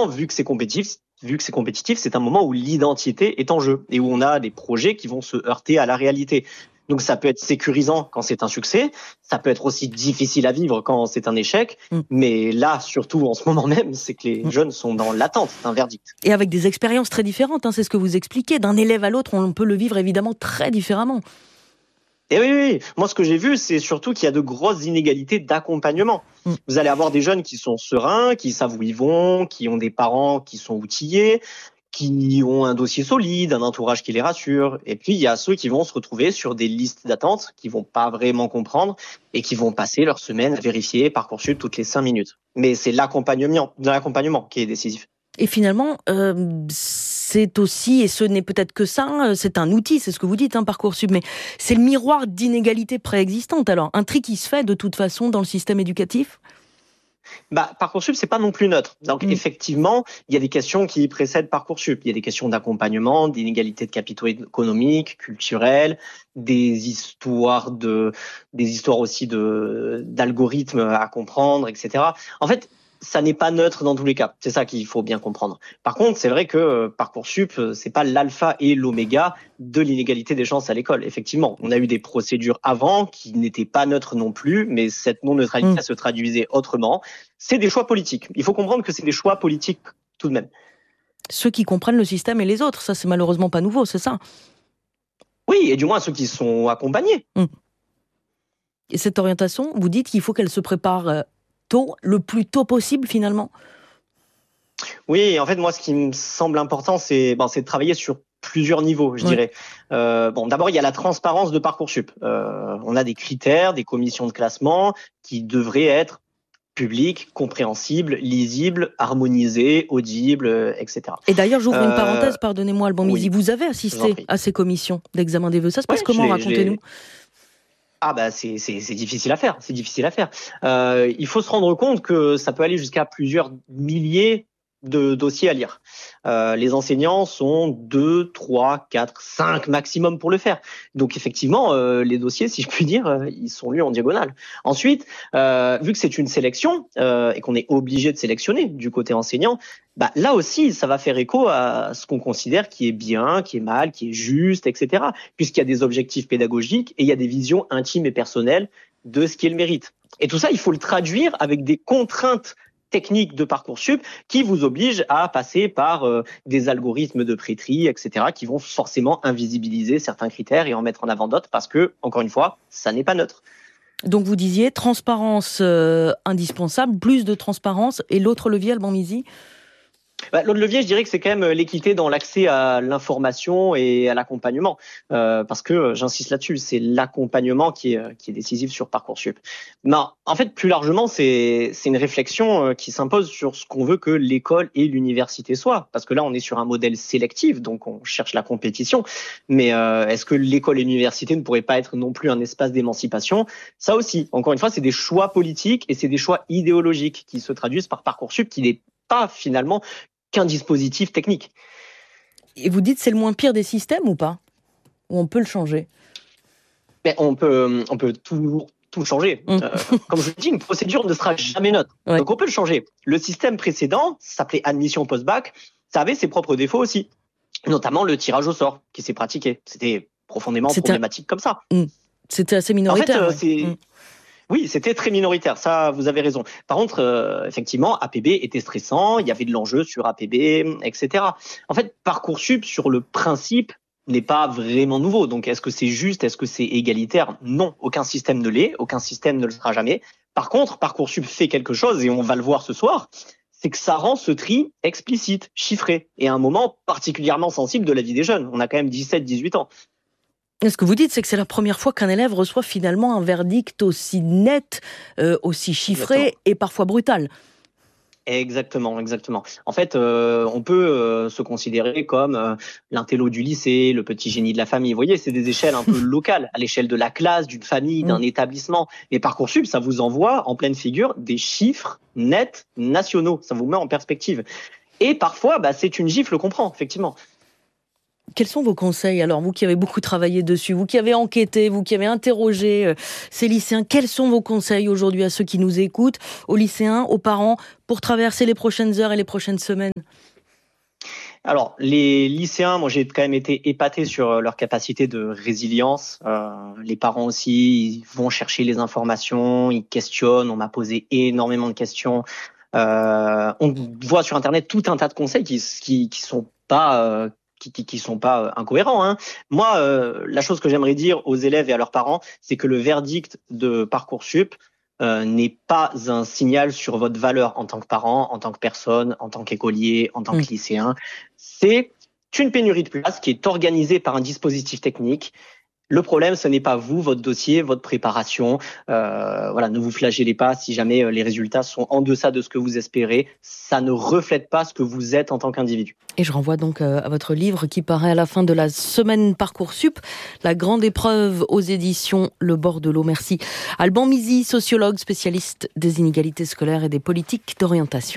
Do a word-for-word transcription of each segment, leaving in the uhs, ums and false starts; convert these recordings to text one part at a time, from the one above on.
effectivement, vu que c'est compétitif, vu que c'est compétitif, c'est un moment où l'identité est en jeu et où on a des projets qui vont se heurter à la réalité. Donc ça peut être sécurisant quand c'est un succès, ça peut être aussi difficile à vivre quand c'est un échec, mmh. mais là, surtout en ce moment même, c'est que les mmh. jeunes sont dans l'attente d'un verdict. Et avec des expériences très différentes, hein, c'est ce que vous expliquez. D'un élève à l'autre, on peut le vivre évidemment très différemment. Et oui, oui, moi ce que j'ai vu, c'est surtout qu'il y a de grosses inégalités d'accompagnement. Mmh. Vous allez avoir des jeunes qui sont sereins, qui savent où ils vont, qui ont des parents qui sont outillés, qui ont un dossier solide, un entourage qui les rassure. Et puis, il y a ceux qui vont se retrouver sur des listes d'attente, qui vont pas vraiment comprendre et qui vont passer leur semaine à vérifier Parcoursup toutes les cinq minutes. Mais c'est l'accompagnement, l'accompagnement qui est décisif. Et finalement, euh, c'est aussi, et ce n'est peut-être que ça, c'est un outil, c'est ce que vous dites, hein, Parcoursup, mais c'est le miroir d'inégalités préexistantes. Alors, un tri qui se fait de toute façon dans le système éducatif ? Bah, Parcoursup, c'est pas non plus neutre. Donc, mmh. effectivement, il y a des questions qui précèdent Parcoursup. Il y a des questions d'accompagnement, d'inégalité de capitaux économiques, culturels, des histoires de, des histoires aussi de, d'algorithmes à comprendre, et cetera. En fait, ça n'est pas neutre dans tous les cas. C'est ça qu'il faut bien comprendre. Par contre, c'est vrai que Parcoursup, c'est pas l'alpha et l'oméga de l'inégalité des chances à l'école. Effectivement, on a eu des procédures avant qui n'étaient pas neutres non plus, mais cette non-neutralité mmh. se traduisait autrement. C'est des choix politiques. Il faut comprendre que c'est des choix politiques tout de même. Ceux qui comprennent le système et les autres, ça c'est malheureusement pas nouveau, c'est ça ? Oui, et du moins ceux qui sont accompagnés. Mmh. Et cette orientation, vous dites qu'il faut qu'elle se prépare tôt, le plus tôt possible finalement ? Oui, en fait, moi, ce qui me semble important, c'est, ben, c'est de travailler sur plusieurs niveaux, je oui. dirais. Euh, bon, d'abord, il y a la transparence de Parcoursup. Euh, on a des critères, des commissions de classement qui devraient être publiques, compréhensibles, lisibles, harmonisées, audibles, et cetera. Et d'ailleurs, j'ouvre euh, une parenthèse, pardonnez-moi, Alban Mizi, oui, vous avez assisté à ces commissions d'examen des vœux. Ça se passe ouais, comment ? Racontez-nous. Ah bah c'est c'est c'est difficile à faire, c'est difficile à faire. Euh, il faut se rendre compte que ça peut aller jusqu'à plusieurs milliers de dossiers à lire. Euh, les enseignants sont deux, trois, quatre, cinq maximum pour le faire. Donc effectivement, euh, les dossiers, si je puis dire, euh, ils sont lus en diagonale. Ensuite, euh, vu que c'est une sélection euh, et qu'on est obligé de sélectionner du côté enseignant, bah là aussi, ça va faire écho à ce qu'on considère qui est bien, qui est mal, qui est juste, et cetera. Puisqu'il y a des objectifs pédagogiques et il y a des visions intimes et personnelles de ce qui est le mérite. Et tout ça, il faut le traduire avec des contraintes techniques de Parcoursup qui vous obligent à passer par euh, des algorithmes de pré-tri, et cetera, qui vont forcément invisibiliser certains critères et en mettre en avant d'autres parce que, encore une fois, ça n'est pas neutre. Donc vous disiez transparence euh, indispensable, plus de transparence, et l'autre levier, Alban Mizi ? Bah, l'autre levier, je dirais que c'est quand même l'équité dans l'accès à l'information et à l'accompagnement, euh, parce que j'insiste là-dessus, c'est l'accompagnement qui est qui est décisif sur Parcoursup. Mais en fait, plus largement, c'est c'est une réflexion qui s'impose sur ce qu'on veut que l'école et l'université soient, parce que là, on est sur un modèle sélectif, donc on cherche la compétition. Mais euh, est-ce que l'école et l'université ne pourraient pas être non plus un espace d'émancipation ? Ça aussi, encore une fois, c'est des choix politiques et c'est des choix idéologiques qui se traduisent par Parcoursup, qui n'est pas finalement qu'un dispositif technique. Et vous dites c'est le moins pire des systèmes ou pas ? Ou on peut le changer ? Mais on peut, on peut toujours tout changer. Mmh. Euh, comme je vous dis, une procédure ne sera jamais neutre. Ouais. Donc on peut le changer. Le système précédent, ça s'appelait admission post-bac, ça avait ses propres défauts aussi. Notamment le tirage au sort qui s'est pratiqué. C'était profondément C'était... problématique comme ça. Mmh. C'était assez minoritaire. En fait, euh, c'est... Mmh. Oui, c'était très minoritaire, ça, vous avez raison. Par contre, euh, effectivement, A P B était stressant, il y avait de l'enjeu sur A P B, et cetera. En fait, Parcoursup, sur le principe, n'est pas vraiment nouveau. Donc, est-ce que c'est juste, est-ce que c'est égalitaire ? Non, aucun système ne l'est, aucun système ne le sera jamais. Par contre, Parcoursup fait quelque chose, et on va le voir ce soir, c'est que ça rend ce tri explicite, chiffré, et à un moment particulièrement sensible de la vie des jeunes. On a quand même dix-sept, dix-huit ans. Ce que vous dites, c'est que c'est la première fois qu'un élève reçoit finalement un verdict aussi net, euh, aussi chiffré exactement. Et parfois brutal. Exactement, exactement. En fait, euh, on peut euh, se considérer comme euh, l'intello du lycée, le petit génie de la famille. Vous voyez, c'est des échelles un peu locales, à l'échelle de la classe, d'une famille, d'un mmh. établissement. Mais Parcoursup, ça vous envoie en pleine figure des chiffres nets nationaux. Ça vous met en perspective. Et parfois, bah, c'est une gifle qu'on prend, effectivement. Quels sont vos conseils, alors, vous qui avez beaucoup travaillé dessus, vous qui avez enquêté, vous qui avez interrogé euh, ces lycéens, quels sont vos conseils aujourd'hui à ceux qui nous écoutent, aux lycéens, aux parents, pour traverser les prochaines heures et les prochaines semaines ? Alors, les lycéens, moi j'ai quand même été épaté sur leur capacité de résilience. Euh, les parents aussi, ils vont chercher les informations, ils questionnent. On m'a posé énormément de questions. Euh, on voit sur Internet tout un tas de conseils qui qui, qui sont pas euh, qui, qui, qui sont pas incohérents. Hein. Moi, euh, la chose que j'aimerais dire aux élèves et à leurs parents, c'est que le verdict de Parcoursup euh, n'est pas un signal sur votre valeur en tant que parent, en tant que personne, en tant qu'écolier, en tant que lycéen. C'est une pénurie de places qui est organisée par un dispositif technique. Le problème, ce n'est pas vous, votre dossier, votre préparation. Euh, voilà, ne vous flagellez pas si jamais les résultats sont en deçà de ce que vous espérez. Ça ne reflète pas ce que vous êtes en tant qu'individu. Et je renvoie donc à votre livre qui paraît à la fin de la semaine Parcoursup, La grande épreuve aux éditions Le bord de l'eau. Merci. Alban Mizy, sociologue, spécialiste des inégalités scolaires et des politiques d'orientation.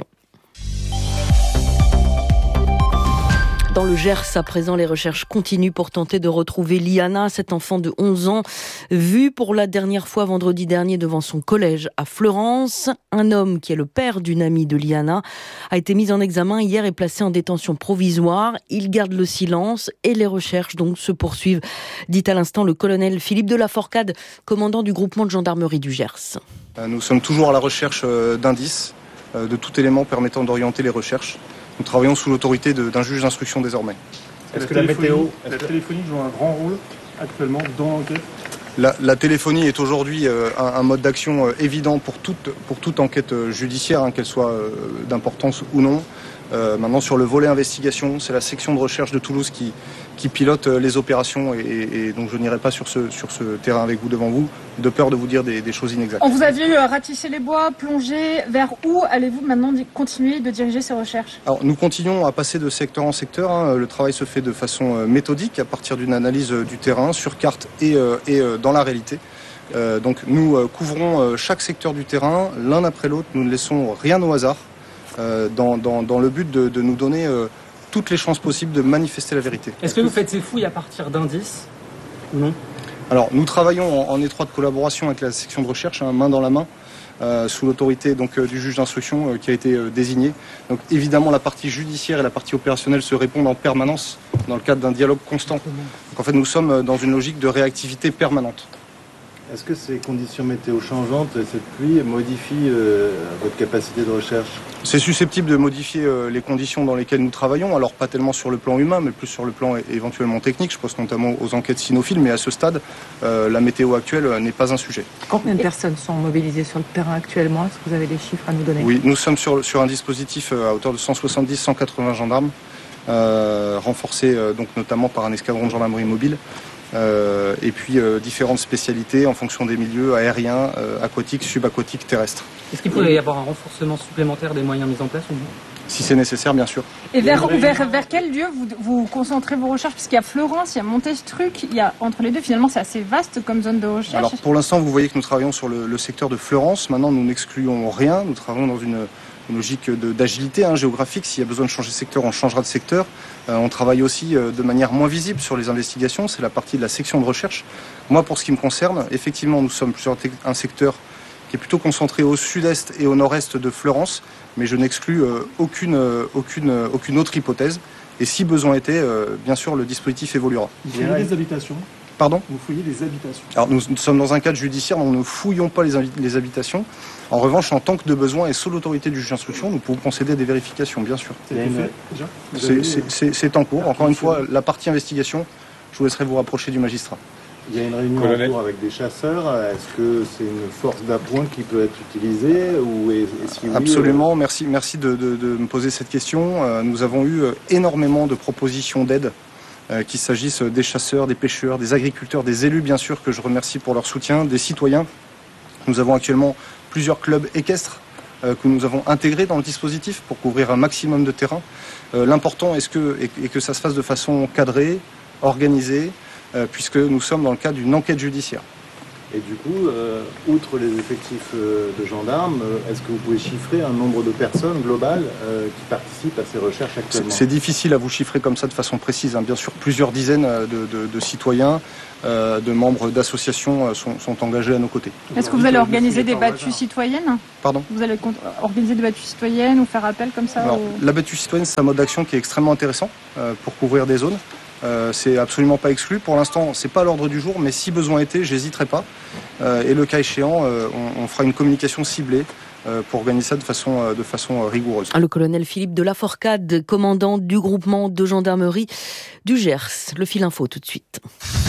Dans le Gers, à présent, les recherches continuent pour tenter de retrouver Liana, cet enfant de onze ans, vu pour la dernière fois vendredi dernier devant son collège à Fleurance. Un homme qui est le père d'une amie de Liana a été mis en examen hier et placé en détention provisoire. Il garde le silence et les recherches donc se poursuivent, dit à l'instant le colonel Philippe de la Forcade, commandant du groupement de gendarmerie du Gers. Nous sommes toujours à la recherche d'indices, de tout élément permettant d'orienter les recherches. Nous travaillons sous l'autorité de, d'un juge d'instruction désormais. Est-ce, est-ce que la, la météo, est-ce la que... téléphonie joue un grand rôle actuellement dans l'enquête ? la, la téléphonie est aujourd'hui euh, un, un mode d'action euh, évident pour toute, pour toute enquête euh, judiciaire, hein, qu'elle soit euh, d'importance ou non. Euh, maintenant, sur le volet investigation, c'est la section de recherche de Toulouse qui, qui pilote euh, les opérations et, et donc je n'irai pas sur ce, sur ce terrain avec vous devant vous, de peur de vous dire des, des choses inexactes. On vous a vu euh, ratisser les bois, plonger. Vers où allez-vous maintenant continuer de diriger ces recherches ? Alors, nous continuons à passer de secteur en secteur. Hein. Le travail se fait de façon euh, méthodique à partir d'une analyse euh, du terrain sur carte et, euh, et euh, dans la réalité. Euh, donc nous euh, couvrons euh, chaque secteur du terrain l'un après l'autre. Nous ne laissons rien au hasard. Euh, dans, dans, dans le but de, de nous donner euh, toutes les chances possibles de manifester la vérité. Est-ce que vous faites ces fouilles à partir d'indices ou non ? Alors, nous travaillons en, en étroite collaboration avec la section de recherche, hein, main dans la main, euh, sous l'autorité donc euh, du juge d'instruction euh, qui a été euh, désigné. Donc, évidemment, la partie judiciaire et la partie opérationnelle se répondent en permanence dans le cadre d'un dialogue constant. Donc, en fait, nous sommes dans une logique de réactivité permanente. Est-ce que ces conditions météo changeantes, cette pluie, modifient euh, votre capacité de recherche ? C'est susceptible de modifier euh, les conditions dans lesquelles nous travaillons, alors pas tellement sur le plan humain, mais plus sur le plan é- éventuellement technique. Je pense notamment aux enquêtes cynophiles, mais à ce stade, euh, la météo actuelle euh, n'est pas un sujet. Combien de personnes sont mobilisées sur le terrain actuellement ? Est-ce que vous avez des chiffres à nous donner ? Oui, nous sommes sur, sur un dispositif euh, à hauteur de cent soixante-dix à cent quatre-vingts gendarmes, euh, renforcés euh, donc notamment par un escadron de gendarmerie mobile. Euh, et puis euh, différentes spécialités en fonction des milieux aériens, euh, aquatiques, subaquatiques, terrestres. Est-ce qu'il pourrait y avoir un renforcement supplémentaire des moyens mis en place ou non ? Si c'est nécessaire, bien sûr. Et vers, vers, vers quel lieu vous, vous concentrez vos recherches ? Puisqu'il y a Fleurance, il y a Montestruc, il y a entre les deux, finalement, c'est assez vaste comme zone de recherche. Alors pour l'instant, vous voyez que nous travaillons sur le, le secteur de Fleurance. Maintenant, nous n'excluons rien. Nous travaillons dans une, une logique de, d'agilité hein, géographique. S'il y a besoin de changer de secteur, on changera de secteur. Euh, on travaille aussi euh, de manière moins visible sur les investigations. C'est la partie de la section de recherche. Moi, pour ce qui me concerne, effectivement, nous sommes sur un secteur qui est plutôt concentré au sud-est et au nord-est de Fleurance, mais je n'exclus euh, aucune, euh, aucune, euh, aucune autre hypothèse. Et si besoin était, euh, bien sûr, le dispositif évoluera. Vous fouillez des habitations ? Pardon ? Vous fouillez des habitations ? Alors nous, nous sommes dans un cadre judiciaire, nous ne fouillons pas les, les habitations. En revanche, en tant que de besoin et sous l'autorité du juge d'instruction, nous pouvons procéder à des vérifications, bien sûr. C'est une... fait déjà c'est, c'est, c'est, c'est en cours. Encore une fois, la partie investigation, je vous laisserai vous rapprocher du magistrat. Il y a une réunion en cours avec des chasseurs. Est-ce que c'est une force d'appoint qui peut être utilisée ou est, est si oui, Absolument. Euh... Merci, merci de, de, de me poser cette question. Euh, nous avons eu énormément de propositions d'aide, euh, qu'il s'agisse des chasseurs, des pêcheurs, des agriculteurs, des élus, bien sûr, que je remercie pour leur soutien, des citoyens. Nous avons actuellement plusieurs clubs équestres euh, que nous avons intégrés dans le dispositif pour couvrir un maximum de terrain. Euh, l'important est, que, est, est que ça se fasse de façon cadrée, organisée, puisque nous sommes dans le cadre d'une enquête judiciaire. Et du coup, euh, outre les effectifs euh, de gendarmes, euh, est-ce que vous pouvez chiffrer un nombre de personnes globales euh, qui participent à ces recherches actuellement ? C'est, c'est difficile à vous chiffrer comme ça de façon précise. Hein. Bien sûr, plusieurs dizaines de, de, de citoyens, euh, de membres d'associations sont, sont engagés à nos côtés. Est-ce que vous allez organiser des battues citoyennes ? Pardon ? Vous allez organiser des battues citoyennes ou faire appel comme ça ? Alors, au... La battue citoyenne, c'est un mode d'action qui est extrêmement intéressant euh, pour couvrir des zones. Euh, c'est absolument pas exclu. Pour l'instant, c'est pas à l'ordre du jour, mais si besoin était, j'hésiterai pas. Euh, et le cas échéant, euh, on, on fera une communication ciblée euh, pour organiser ça de façon, euh, de façon euh, rigoureuse. Le colonel Philippe de Laforcade, commandant du groupement de gendarmerie du Gers. Le fil info tout de suite.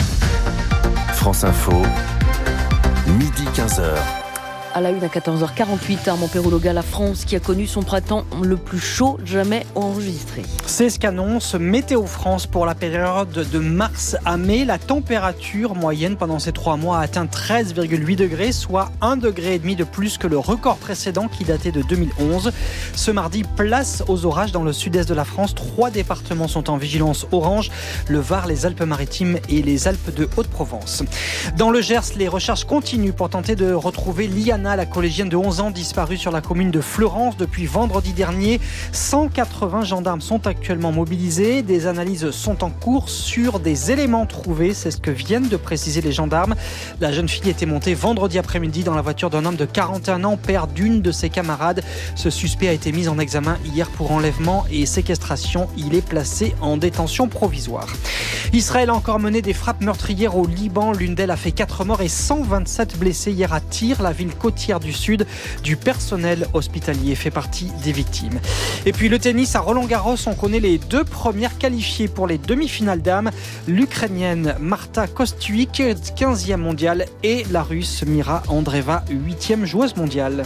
France Info, midi quinze heures. À la une à quatorze heures quarante-huit, Armand Perrologa, la France qui a connu son printemps le plus chaud jamais enregistré. C'est ce qu'annonce Météo France pour la période de mars à mai. La température moyenne pendant ces trois mois a atteint treize virgule huit degrés, soit un degré et demi de plus que le record précédent qui datait de deux mille onze. Ce mardi, place aux orages dans le sud-est de la France. Trois départements sont en vigilance orange, le Var, les Alpes-Maritimes et les Alpes de Haute-Provence. Dans le Gers, les recherches continuent pour tenter de retrouver Liana, la collégienne de onze ans disparue sur la commune de Fleurance depuis vendredi dernier. cent quatre-vingts gendarmes sont actuellement mobilisés. Des analyses sont en cours sur des éléments trouvés. C'est ce que viennent de préciser les gendarmes. La jeune fille était montée vendredi après-midi dans la voiture d'un homme de quarante et un ans, père d'une de ses camarades. Ce suspect a été mis en examen hier pour enlèvement et séquestration. Il est placé en détention provisoire. Israël a encore mené des frappes meurtrières au Liban. L'une d'elles a fait quatre morts et cent vingt-sept blessés hier à Tyr, la ville côtière du Sud. Du personnel hospitalier fait partie des victimes. Et puis le tennis à Roland-Garros, on connaît les deux premières qualifiées pour les demi-finales dames. L'Ukrainienne Marta Kostyuk, quinzième mondiale, et la Russe Mira Andreeva, huitième joueuse mondiale.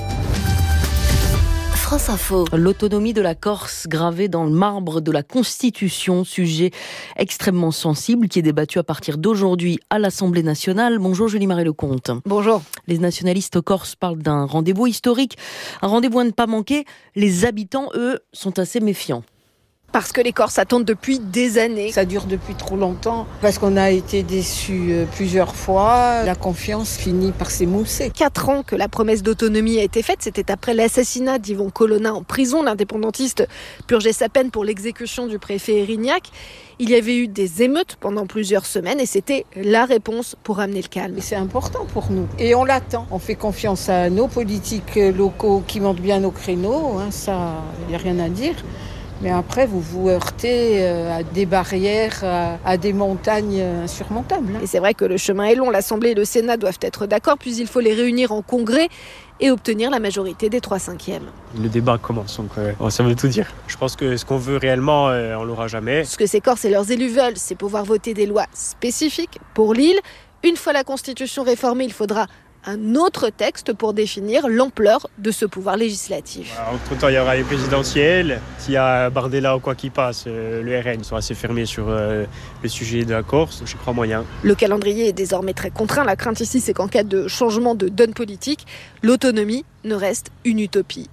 France Info. L'autonomie de la Corse gravée dans le marbre de la Constitution, sujet extrêmement sensible qui est débattu à partir d'aujourd'hui à l'Assemblée nationale. Bonjour Julie-Marie Lecomte. Bonjour. Les nationalistes corses parlent d'un rendez-vous historique, un rendez-vous à ne pas manquer. Les habitants, eux, sont assez méfiants. Parce que les Corses attendent depuis des années. Ça dure depuis trop longtemps, parce qu'on a été déçus plusieurs fois. La confiance finit par s'émousser. Quatre ans que la promesse d'autonomie a été faite, c'était après l'assassinat d'Yvon Colonna en prison. L'indépendantiste purgeait sa peine pour l'exécution du préfet Erignac. Il y avait eu des émeutes pendant plusieurs semaines et c'était la réponse pour amener le calme. Et c'est important pour nous. Et on l'attend. On fait confiance à nos politiques locaux qui montent bien nos créneaux. Hein, ça, il n'y a rien à dire. Mais après, vous vous heurtez à des barrières, à des montagnes insurmontables. Et c'est vrai que le chemin est long. L'Assemblée et le Sénat doivent être d'accord, puis il faut les réunir en congrès et obtenir la majorité des trois cinquièmes. Le débat commence, donc euh, ça veut tout dire. Je pense que ce qu'on veut réellement, euh, on l'aura jamais. Ce que ces Corses et leurs élus veulent, c'est pouvoir voter des lois spécifiques pour l'île. Une fois la Constitution réformée, il faudra un autre texte pour définir l'ampleur de ce pouvoir législatif. Entre-temps, il y aura les présidentielles. S'il y a Bardella ou quoi qui passe, euh, le R N sont assez fermés sur euh, le sujet de la Corse. Je crois moyen. Le calendrier est désormais très contraint. La crainte ici, c'est qu'en cas de changement de donne politique, l'autonomie ne reste une utopie.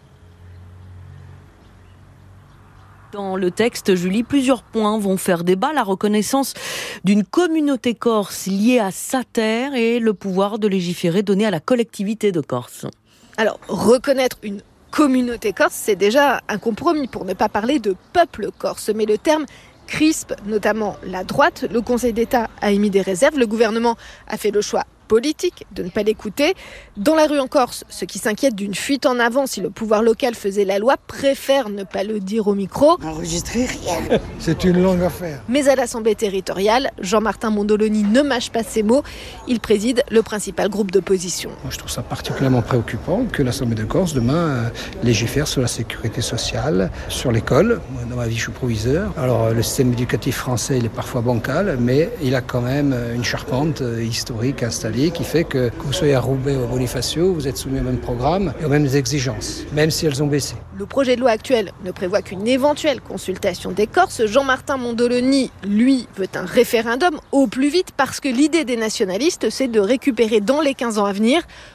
Dans le texte, Julie, plusieurs points vont faire débat. La reconnaissance d'une communauté corse liée à sa terre et le pouvoir de légiférer donné à la collectivité de Corse. Alors, reconnaître une communauté corse, c'est déjà un compromis pour ne pas parler de peuple corse. Mais le terme crispe, notamment la droite. Le Conseil d'État a émis des réserves. Le gouvernement a fait le choix politique de ne pas l'écouter. Dans la rue en Corse, ceux qui s'inquiètent d'une fuite en avant si le pouvoir local faisait la loi préfèrent ne pas le dire au micro. Enregistrer rien. C'est une longue affaire. Mais à l'Assemblée territoriale, Jean-Martin Mondoloni ne mâche pas ses mots. Il préside le principal groupe d'opposition. Moi, je trouve ça particulièrement préoccupant que l'Assemblée de Corse demain euh, légifère sur la sécurité sociale, sur l'école. Moi, dans ma vie, je suis proviseur. Alors, le système éducatif français, il est parfois bancal, mais il a quand même une charpente euh, historique installée qui fait que, que vous soyez à Roubaix ou à Bonifacio, vous êtes soumis au même programme et aux mêmes exigences, même si elles ont baissé. Le projet de loi actuel ne prévoit qu'une éventuelle consultation des Corses. Jean-Martin Mondoloni, lui, veut un référendum au plus vite parce que l'idée des nationalistes, c'est de récupérer dans les quinze ans à venir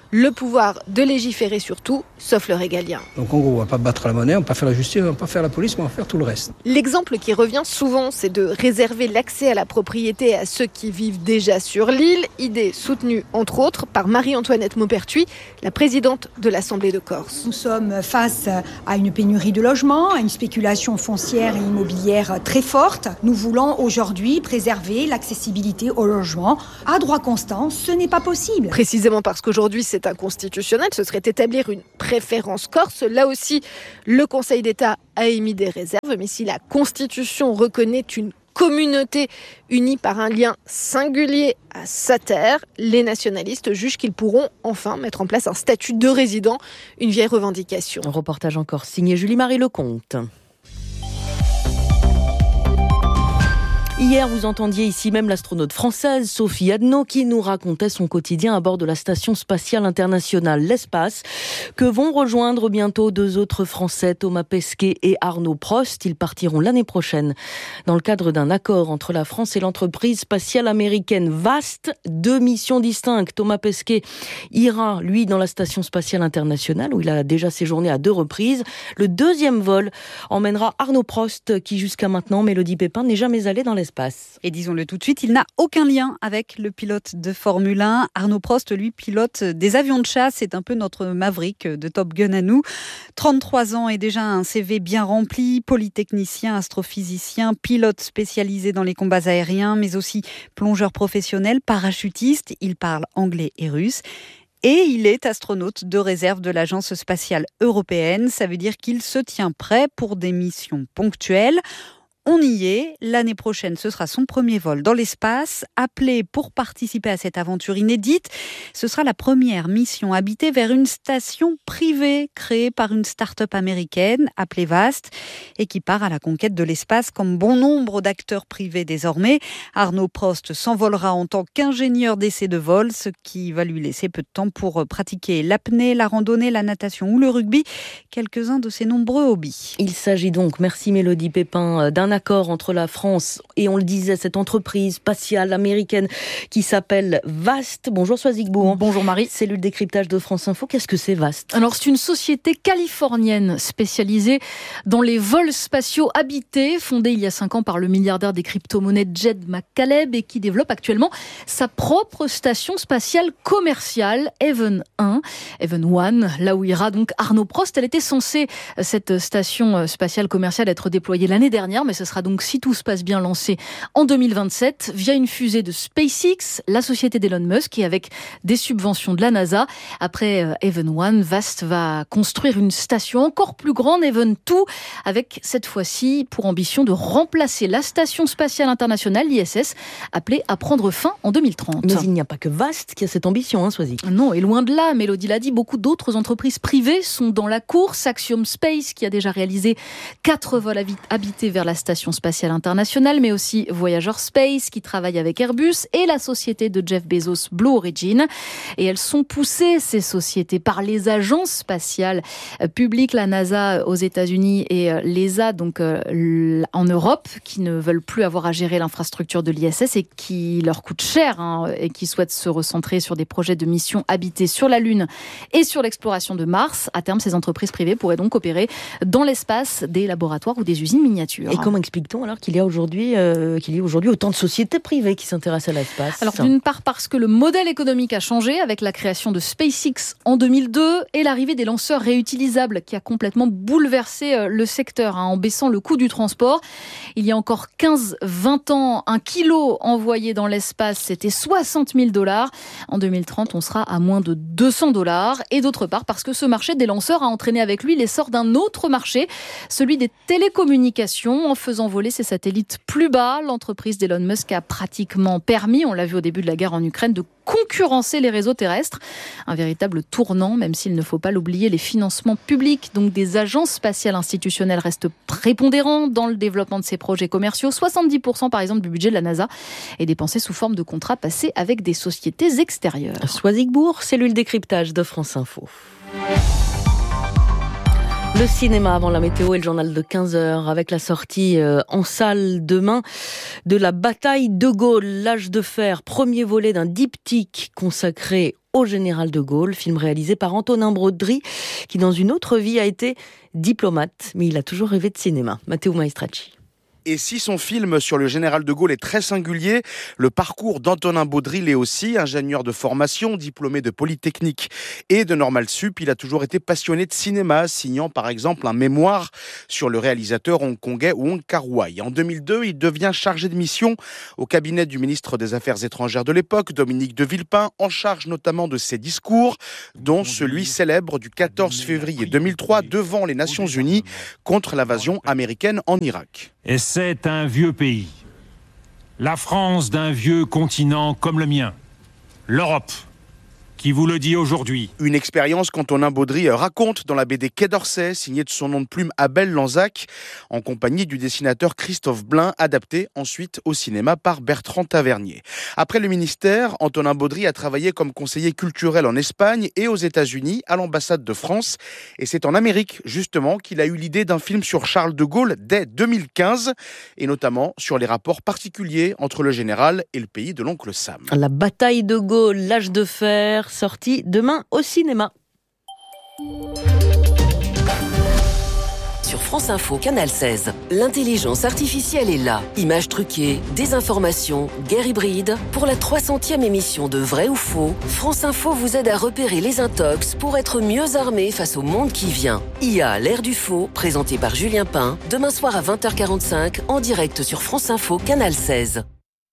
le pouvoir de légiférer sur tout, sauf le régalien. Donc en gros, on ne va pas battre la monnaie, on ne va pas faire la justice, on ne va pas faire la police, mais on va faire tout le reste. L'exemple qui revient souvent, c'est de réserver l'accès à la propriété à ceux qui vivent déjà sur l'île, idée soutenue entre autres par Marie-Antoinette Maupertuis, la présidente de l'Assemblée de Corse. Nous sommes face à une pénurie de logements, à une spéculation foncière et immobilière très forte. Nous voulons aujourd'hui préserver l'accessibilité au logement. À droit constant, ce n'est pas possible. Précisément parce qu'aujourd'hui c'est inconstitutionnel, ce serait établir une préférence corse. Là aussi, le Conseil d'État a émis des réserves, mais si la Constitution reconnaît une communauté unie par un lien singulier à sa terre, les nationalistes jugent qu'ils pourront enfin mettre en place un statut de résident, une vieille revendication. Un reportage encore signé Julie-Marie Lecomte. Hier, vous entendiez ici même l'astronaute française Sophie Adno qui nous racontait son quotidien à bord de la Station spatiale internationale, l'espace, que vont rejoindre bientôt deux autres Français, Thomas Pesquet et Arnaud Prost. Ils partiront l'année prochaine dans le cadre d'un accord entre la France et l'entreprise spatiale américaine Vast. Deux missions distinctes. Thomas Pesquet ira, lui, dans la Station spatiale internationale où il a déjà séjourné à deux reprises. Le deuxième vol emmènera Arnaud Prost qui, jusqu'à maintenant, Mélodie Pépin, n'est jamais allé dans l'espace. Et disons-le tout de suite, il n'a aucun lien avec le pilote de Formule un. Arnaud Prost, lui, pilote des avions de chasse. C'est un peu notre Maverick de Top Gun à nous. trente-trois ans et déjà un C V bien rempli. Polytechnicien, astrophysicien, pilote spécialisé dans les combats aériens, mais aussi plongeur professionnel, parachutiste. Il parle anglais et russe. Et il est astronaute de réserve de l'Agence spatiale européenne. Ça veut dire qu'il se tient prêt pour des missions ponctuelles. On y est. L'année prochaine, ce sera son premier vol dans l'espace. Appelé pour participer à cette aventure inédite, ce sera la première mission habitée vers une station privée créée par une start-up américaine appelée Vast et qui part à la conquête de l'espace comme bon nombre d'acteurs privés désormais. Arnaud Prost s'envolera en tant qu'ingénieur d'essai de vol, ce qui va lui laisser peu de temps pour pratiquer l'apnée, la randonnée, la natation ou le rugby, quelques-uns de ses nombreux hobbies. Il s'agit donc, merci Mélodie Pépin, d'un accord entre la France et, on le disait, cette entreprise spatiale américaine qui s'appelle Vast. Bonjour Soazic Bouhan. Bonjour Marie. Cellule décryptage de France Info. Qu'est-ce que c'est Vast ? Alors c'est une société californienne spécialisée dans les vols spatiaux habités, fondée il y a cinq ans par le milliardaire des crypto-monnaies Jed McCaleb et qui développe actuellement sa propre station spatiale commerciale, Haven un, Haven un, là où ira donc Arnaud Prost. Elle était censée, cette station spatiale commerciale, être déployée l'année dernière, mais ce sera donc, si tout se passe bien, lancé en deux mille vingt-sept via une fusée de SpaceX, la société d'Elon Musk, et avec des subventions de la NASA. Après euh, Haven un, Vast va construire une station encore plus grande, Haven deux, avec cette fois-ci pour ambition de remplacer la station spatiale internationale, l'I S S, appelée à prendre fin en deux mille trente. Mais il n'y a pas que Vast qui a cette ambition, hein, Soazic. Non, et loin de là, Mélodie l'a dit, beaucoup d'autres entreprises privées sont dans la course. Axiom Space, qui a déjà réalisé quatre vols habités vers la station spatiale internationale, mais aussi Voyager Space, qui travaille avec Airbus, et la société de Jeff Bezos, Blue Origin. Et elles sont poussées, ces sociétés, par les agences spatiales publiques, la NASA aux États-Unis et l'E S A, donc euh, en Europe, qui ne veulent plus avoir à gérer l'infrastructure de l'I S S et qui leur coûte cher, hein, et qui souhaitent se recentrer sur des projets de missions habitées sur la Lune et sur l'exploration de Mars. À terme, ces entreprises privées pourraient donc opérer dans l'espace des laboratoires ou des usines miniatures. Et comment explique-t-on alors qu'il y a aujourd'hui euh, qu'il y a aujourd'hui autant de sociétés privées qui s'intéressent à l'espace ? Alors d'une part parce que le modèle économique a changé avec la création de SpaceX en deux mille deux et l'arrivée des lanceurs réutilisables qui a complètement bouleversé le secteur, hein, en baissant le coût du transport. Il y a encore quinze vingt ans, un kilo envoyé dans l'espace, c'était soixante mille dollars. En deux mille trente, on sera à moins de deux cents dollars. Et d'autre part parce que ce marché des lanceurs a entraîné avec lui l'essor d'un autre marché, celui des télécommunications. En faisant voler ses satellites plus bas, l'entreprise d'Elon Musk a pratiquement permis, on l'a vu au début de la guerre en Ukraine, de concurrencer les réseaux terrestres. Un véritable tournant, même s'il ne faut pas l'oublier, les financements publics, donc des agences spatiales institutionnelles, restent prépondérants dans le développement de ces projets commerciaux. soixante-dix pour cent par exemple du budget de la NASA est dépensé sous forme de contrats passés avec des sociétés extérieures. Soazic Bourg, cellule décryptage de France Info. Le cinéma avant la météo et le journal de quinze heures avec la sortie euh, en salle demain de La Bataille de Gaulle, l'âge de fer, premier volet d'un diptyque consacré au Général de Gaulle, film réalisé par Antonin Baudry, qui dans une autre vie a été diplomate, mais il a toujours rêvé de cinéma. Matteo Maestracci. Et si son film sur le général de Gaulle est très singulier, le parcours d'Antonin Baudry l'est aussi. Ingénieur de formation, diplômé de Polytechnique et de Normal Sup, il a toujours été passionné de cinéma, signant par exemple un mémoire sur le réalisateur hongkongais Wong Kar-wai. En deux mille deux, il devient chargé de mission au cabinet du ministre des Affaires étrangères de l'époque, Dominique de Villepin, en charge notamment de ses discours, dont celui célèbre du quatorze février deux mille trois devant les Nations Unies contre l'invasion américaine en Irak. Et c'est un vieux pays. La France d'un vieux continent comme le mien. L'Europe, qui vous le dit aujourd'hui. Une expérience qu'Antonin Baudry raconte dans la B D Quai d'Orsay, signée de son nom de plume Abel Lanzac, en compagnie du dessinateur Christophe Blain, adapté ensuite au cinéma par Bertrand Tavernier. Après le ministère, Antonin Baudry a travaillé comme conseiller culturel en Espagne et aux États-Unis, à l'ambassade de France. Et c'est en Amérique, justement, qu'il a eu l'idée d'un film sur Charles de Gaulle dès deux mille quinze, et notamment sur les rapports particuliers entre le général et le pays de l'oncle Sam. La bataille de Gaulle, l'âge de fer, sorti demain au cinéma. Sur France Info, Canal seize, l'intelligence artificielle est là. Images truquées, désinformation, guerre hybride. Pour la trois centième émission de Vrai ou Faux, France Info vous aide à repérer les intox pour être mieux armé face au monde qui vient. I A, l'ère du faux, présenté par Julien Pain, demain soir à vingt heures quarante-cinq, en direct sur France Info, Canal seize.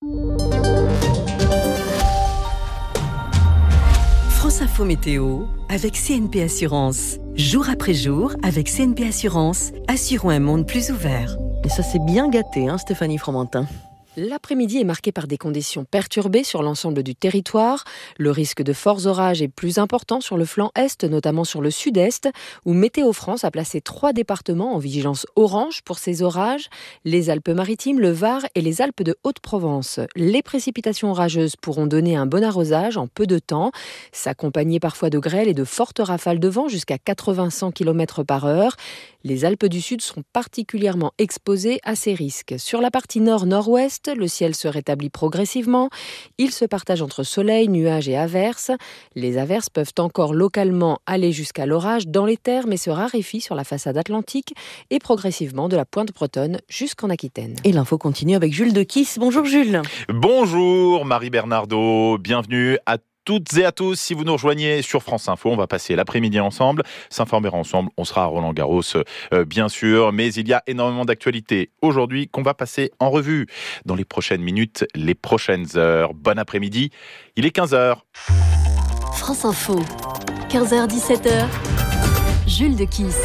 France Info Météo avec C N P Assurance. Jour après jour, avec C N P Assurance, assurons un monde plus ouvert. Et ça c'est bien gâté, hein, Stéphanie Fromentin. L'après-midi est marqué par des conditions perturbées sur l'ensemble du territoire. Le risque de forts orages est plus important sur le flanc est, notamment sur le sud-est, où Météo France a placé trois départements en vigilance orange pour ces orages, les Alpes-Maritimes, le Var et les Alpes de Haute-Provence. Les précipitations orageuses pourront donner un bon arrosage en peu de temps, s'accompagner parfois de grêles et de fortes rafales de vent jusqu'à quatre-vingts à cent kilomètres par heure. Les Alpes du Sud sont particulièrement exposées à ces risques. Sur la partie nord-nord-ouest, le ciel se rétablit progressivement. Il se partage entre soleil, nuages et averses. Les averses peuvent encore localement aller jusqu'à l'orage dans les terres, mais se raréfient sur la façade atlantique et progressivement de la pointe bretonne jusqu'en Aquitaine. Et l'info continue avec Jules de Kiss. Bonjour Jules. Bonjour Marie Bernardo, bienvenue à toutes et à tous, si vous nous rejoignez sur France Info, on va passer l'après-midi ensemble, s'informer ensemble, on sera à Roland-Garros euh, bien sûr, mais il y a énormément d'actualités aujourd'hui qu'on va passer en revue dans les prochaines minutes, les prochaines heures. Bon après-midi, il est quinze heures. France Info, quinze heures dix-sept heures, Jules de Kiss.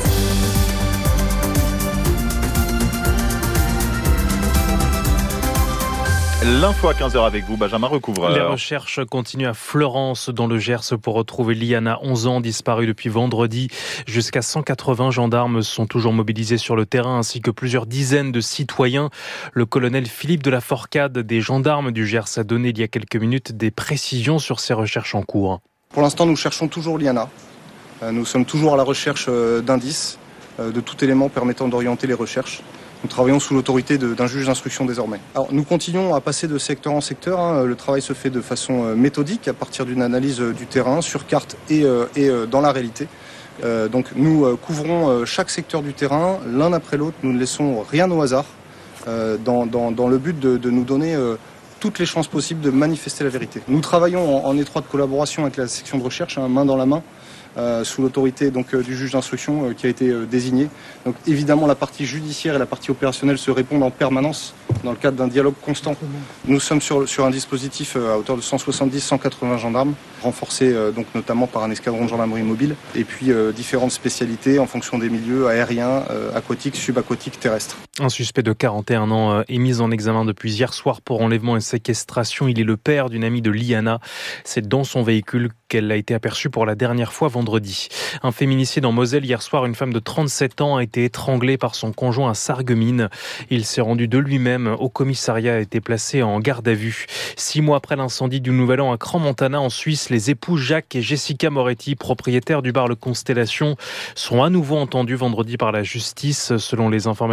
L'info à quinze heures avec vous, Benjamin Recouvreur. Les recherches continuent à Fleurance, dans le Gers, pour retrouver Liana, onze ans, disparue depuis vendredi. Jusqu'à cent quatre-vingts gendarmes sont toujours mobilisés sur le terrain, ainsi que plusieurs dizaines de citoyens. Le colonel Philippe de la Forcade des gendarmes du Gers a donné il y a quelques minutes des précisions sur ces recherches en cours. Pour l'instant, nous cherchons toujours Liana. Nous sommes toujours à la recherche d'indices, de tout élément permettant d'orienter les recherches. Nous travaillons sous l'autorité de, d'un juge d'instruction désormais. Alors, nous continuons à passer de secteur en secteur. Hein. Le travail se fait de façon méthodique à partir d'une analyse du terrain sur carte et, euh, et euh, dans la réalité. Euh, donc nous euh, couvrons euh, chaque secteur du terrain l'un après l'autre. Nous ne laissons rien au hasard euh, dans, dans, dans le but de, de nous donner euh, toutes les chances possibles de manifester la vérité. Nous travaillons en, en étroite collaboration avec la section de recherche, hein, main dans la main. Euh, sous l'autorité donc euh, du juge d'instruction euh, qui a été euh, désigné. Donc évidemment la partie judiciaire et la partie opérationnelle se répondent en permanence dans le cadre d'un dialogue constant. Nous sommes sur, sur un dispositif euh, à hauteur de cent soixante-dix à cent quatre-vingts gendarmes, renforcé euh, donc notamment par un escadron de gendarmerie mobile, et puis euh, différentes spécialités en fonction des milieux aériens, euh, aquatiques, subaquatiques, terrestres. Un suspect de quarante et un ans est mis en examen depuis hier soir pour enlèvement et séquestration. Il est le père d'une amie de Liana. C'est dans son véhicule qu'elle a été aperçue pour la dernière fois vendredi. Un féminicide en Moselle. Hier soir, une femme de trente-sept ans a été étranglée par son conjoint à Sarreguemines. Il s'est rendu de lui-même au commissariat et a été placé en garde à vue. Six mois après l'incendie du Nouvel An à Crans-Montana, en Suisse, les époux Jacques et Jessica Moretti, propriétaires du bar Le Constellation, sont à nouveau entendus vendredi par la justice. Selon les informations de France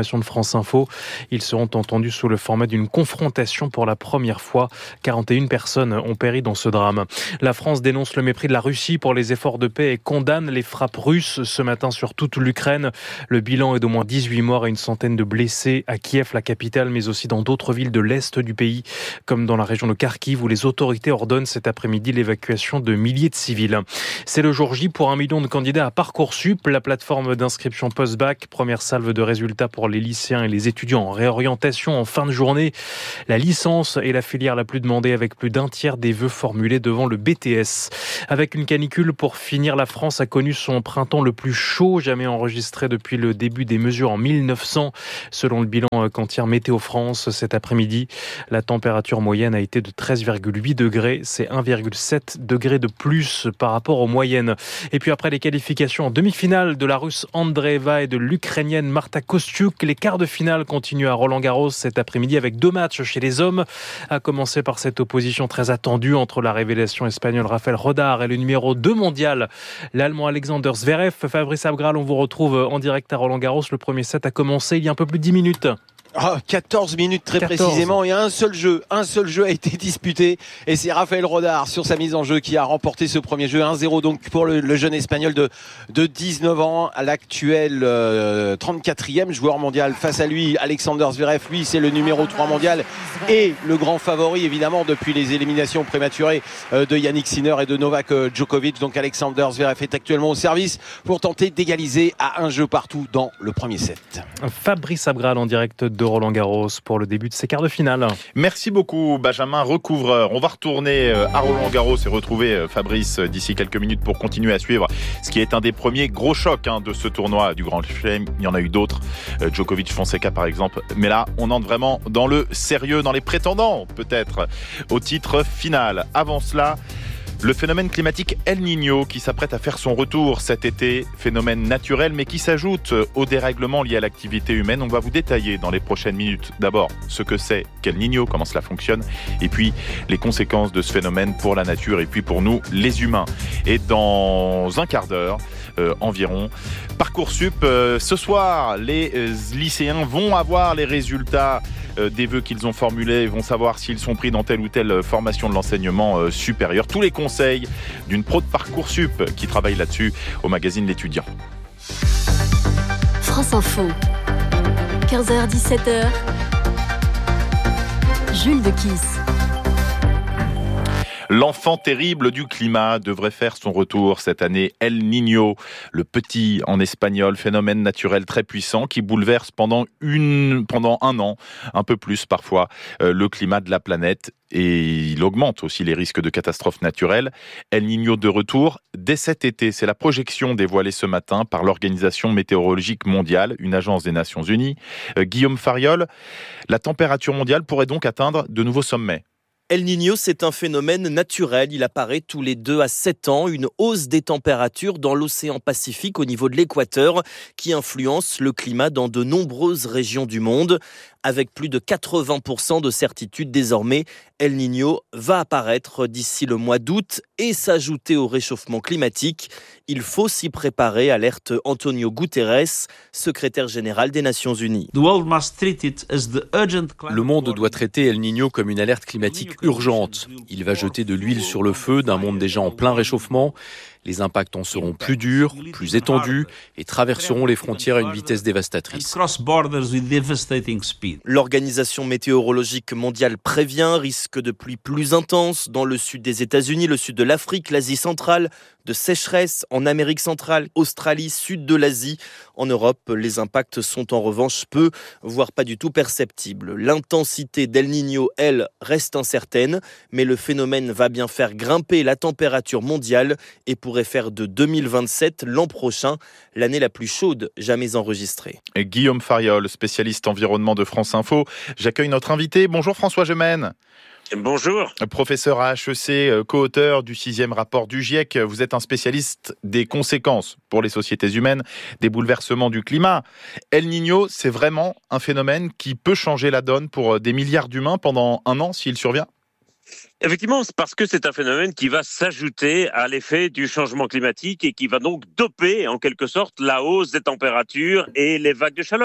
France Info. Ils seront entendus sous le format d'une confrontation pour la première fois. quarante et une personnes ont péri dans ce drame. La France dénonce le mépris de la Russie pour les efforts de paix et condamne les frappes russes ce matin sur toute l'Ukraine. Le bilan est d'au moins dix-huit morts et une centaine de blessés à Kiev, la capitale, mais aussi dans d'autres villes de l'Est du pays, comme dans la région de Kharkiv, où les autorités ordonnent cet après-midi l'évacuation de milliers de civils. C'est le jour J pour un million de candidats à Parcoursup, la plateforme d'inscription post-bac. Première salve de résultats pour les lycéens et les étudiants en réorientation en fin de journée. La licence est la filière la plus demandée, avec plus d'un tiers des vœux formulés devant le B T S. Avec une canicule pour finir, la France a connu son printemps le plus chaud jamais enregistré depuis le début des mesures en mille neuf cents, selon le bilan qu'en tire Météo France cet après-midi. La température moyenne a été de treize virgule huit degrés, c'est un virgule sept degrés de plus par rapport aux moyennes. Et puis après les qualifications en demi-finale de la Russe Andreeva et de l'Ukrainienne Marta Kostyuk, les quarts de finale continuent à Roland-Garros cet après-midi avec deux matchs chez les hommes, à commencer par cette opposition très attendue entre la révélation espagnole Rafael Rodar et le numéro deux mondial, l'Allemand Alexander Zverev. Fabrice Abgral, on vous retrouve en direct à Roland-Garros. Le premier set a commencé il y a un peu plus de dix minutes. Oh, quatorze minutes très quatorze précisément, et un seul jeu, un seul jeu a été disputé, et c'est Rafael Rodar sur sa mise en jeu qui a remporté ce premier jeu, un zéro donc pour le, le jeune espagnol de, de dix-neuf ans, à l'actuel euh, trente-quatrième joueur mondial. Face à lui, Alexander Zverev, lui c'est le numéro trois mondial et le grand favori évidemment depuis les éliminations prématurées euh, de Yannick Sinner et de Novak euh, Djokovic. Donc Alexander Zverev est actuellement au service pour tenter d'égaliser à un jeu partout dans le premier set. Fabrice Abgral en direct de Roland-Garros pour le début de ces quarts de finale. Merci beaucoup Benjamin Recouvreur. On va retourner à Roland-Garros et retrouver Fabrice d'ici quelques minutes pour continuer à suivre ce qui est un des premiers gros chocs hein, de ce tournoi du Grand Chelem. Il y en a eu d'autres, Djokovic, Fonseca par exemple. Mais là, on entre vraiment dans le sérieux, dans les prétendants peut-être au titre final. Avant cela, le phénomène climatique El Niño qui s'apprête à faire son retour cet été, phénomène naturel mais qui s'ajoute aux dérèglements liés à l'activité humaine. On va vous détailler dans les prochaines minutes d'abord ce que c'est qu'El Niño, comment cela fonctionne, et puis les conséquences de ce phénomène pour la nature et puis pour nous les humains. Et dans un quart d'heure euh, environ, Parcoursup, euh, ce soir les euh, lycéens vont avoir les résultats euh, des vœux qu'ils ont formulés, vont savoir s'ils sont pris dans telle ou telle formation de l'enseignement euh, supérieur. Tous les conseils d'une pro de Parcoursup qui travaille là-dessus au magazine L'Étudiant. France Info, quinze heures dix-sept heures, Jules de Kiss. L'enfant terrible du climat devrait faire son retour cette année. El Niño, le petit en espagnol, phénomène naturel très puissant qui bouleverse pendant, une, pendant un an, un peu plus parfois, euh, le climat de la planète. Et il augmente aussi les risques de catastrophes naturelles. El Niño de retour dès cet été. C'est la projection dévoilée ce matin par l'Organisation météorologique mondiale, une agence des Nations Unies. Euh, Guillaume Fariol, la température mondiale pourrait donc atteindre de nouveaux sommets. El Niño, c'est un phénomène naturel. Il apparaît tous les deux à sept ans. Une hausse des températures dans l'océan Pacifique au niveau de l'équateur qui influence le climat dans de nombreuses régions du monde. Avec plus de quatre-vingts pour cent de certitude désormais, El Niño va apparaître d'ici le mois d'août et s'ajouter au réchauffement climatique. Il faut s'y préparer, alerte Antonio Guterres, secrétaire général des Nations Unies. Le monde doit traiter El Niño comme une alerte climatique urgente. Il va jeter de l'huile sur le feu d'un monde déjà en plein réchauffement. Les impacts en seront plus durs, plus étendus et traverseront les frontières à une vitesse dévastatrice. L'Organisation météorologique mondiale prévient risque de pluie plus intense dans le sud des États-Unis, le sud de l'Afrique, l'Asie centrale, de sécheresse en Amérique centrale, Australie, sud de l'Asie. En Europe, les impacts sont en revanche peu, voire pas du tout perceptibles. L'intensité d'El Niño, elle, reste incertaine, mais le phénomène va bien faire grimper la température mondiale et pourrait faire de deux mille vingt-sept, l'an prochain, l'année la plus chaude jamais enregistrée. Et Guillaume Fariol, spécialiste environnement de France Info. J'accueille notre invité. Bonjour François Gemène. Bonjour. Professeur à H E C, co-auteur du sixième rapport du GIEC. Vous êtes un spécialiste des conséquences pour les sociétés humaines des bouleversements du climat. El Niño, c'est vraiment un phénomène qui peut changer la donne pour des milliards d'humains pendant un an s'il survient ? Effectivement, c'est parce que c'est un phénomène qui va s'ajouter à l'effet du changement climatique et qui va donc doper en quelque sorte la hausse des températures et les vagues de chaleur.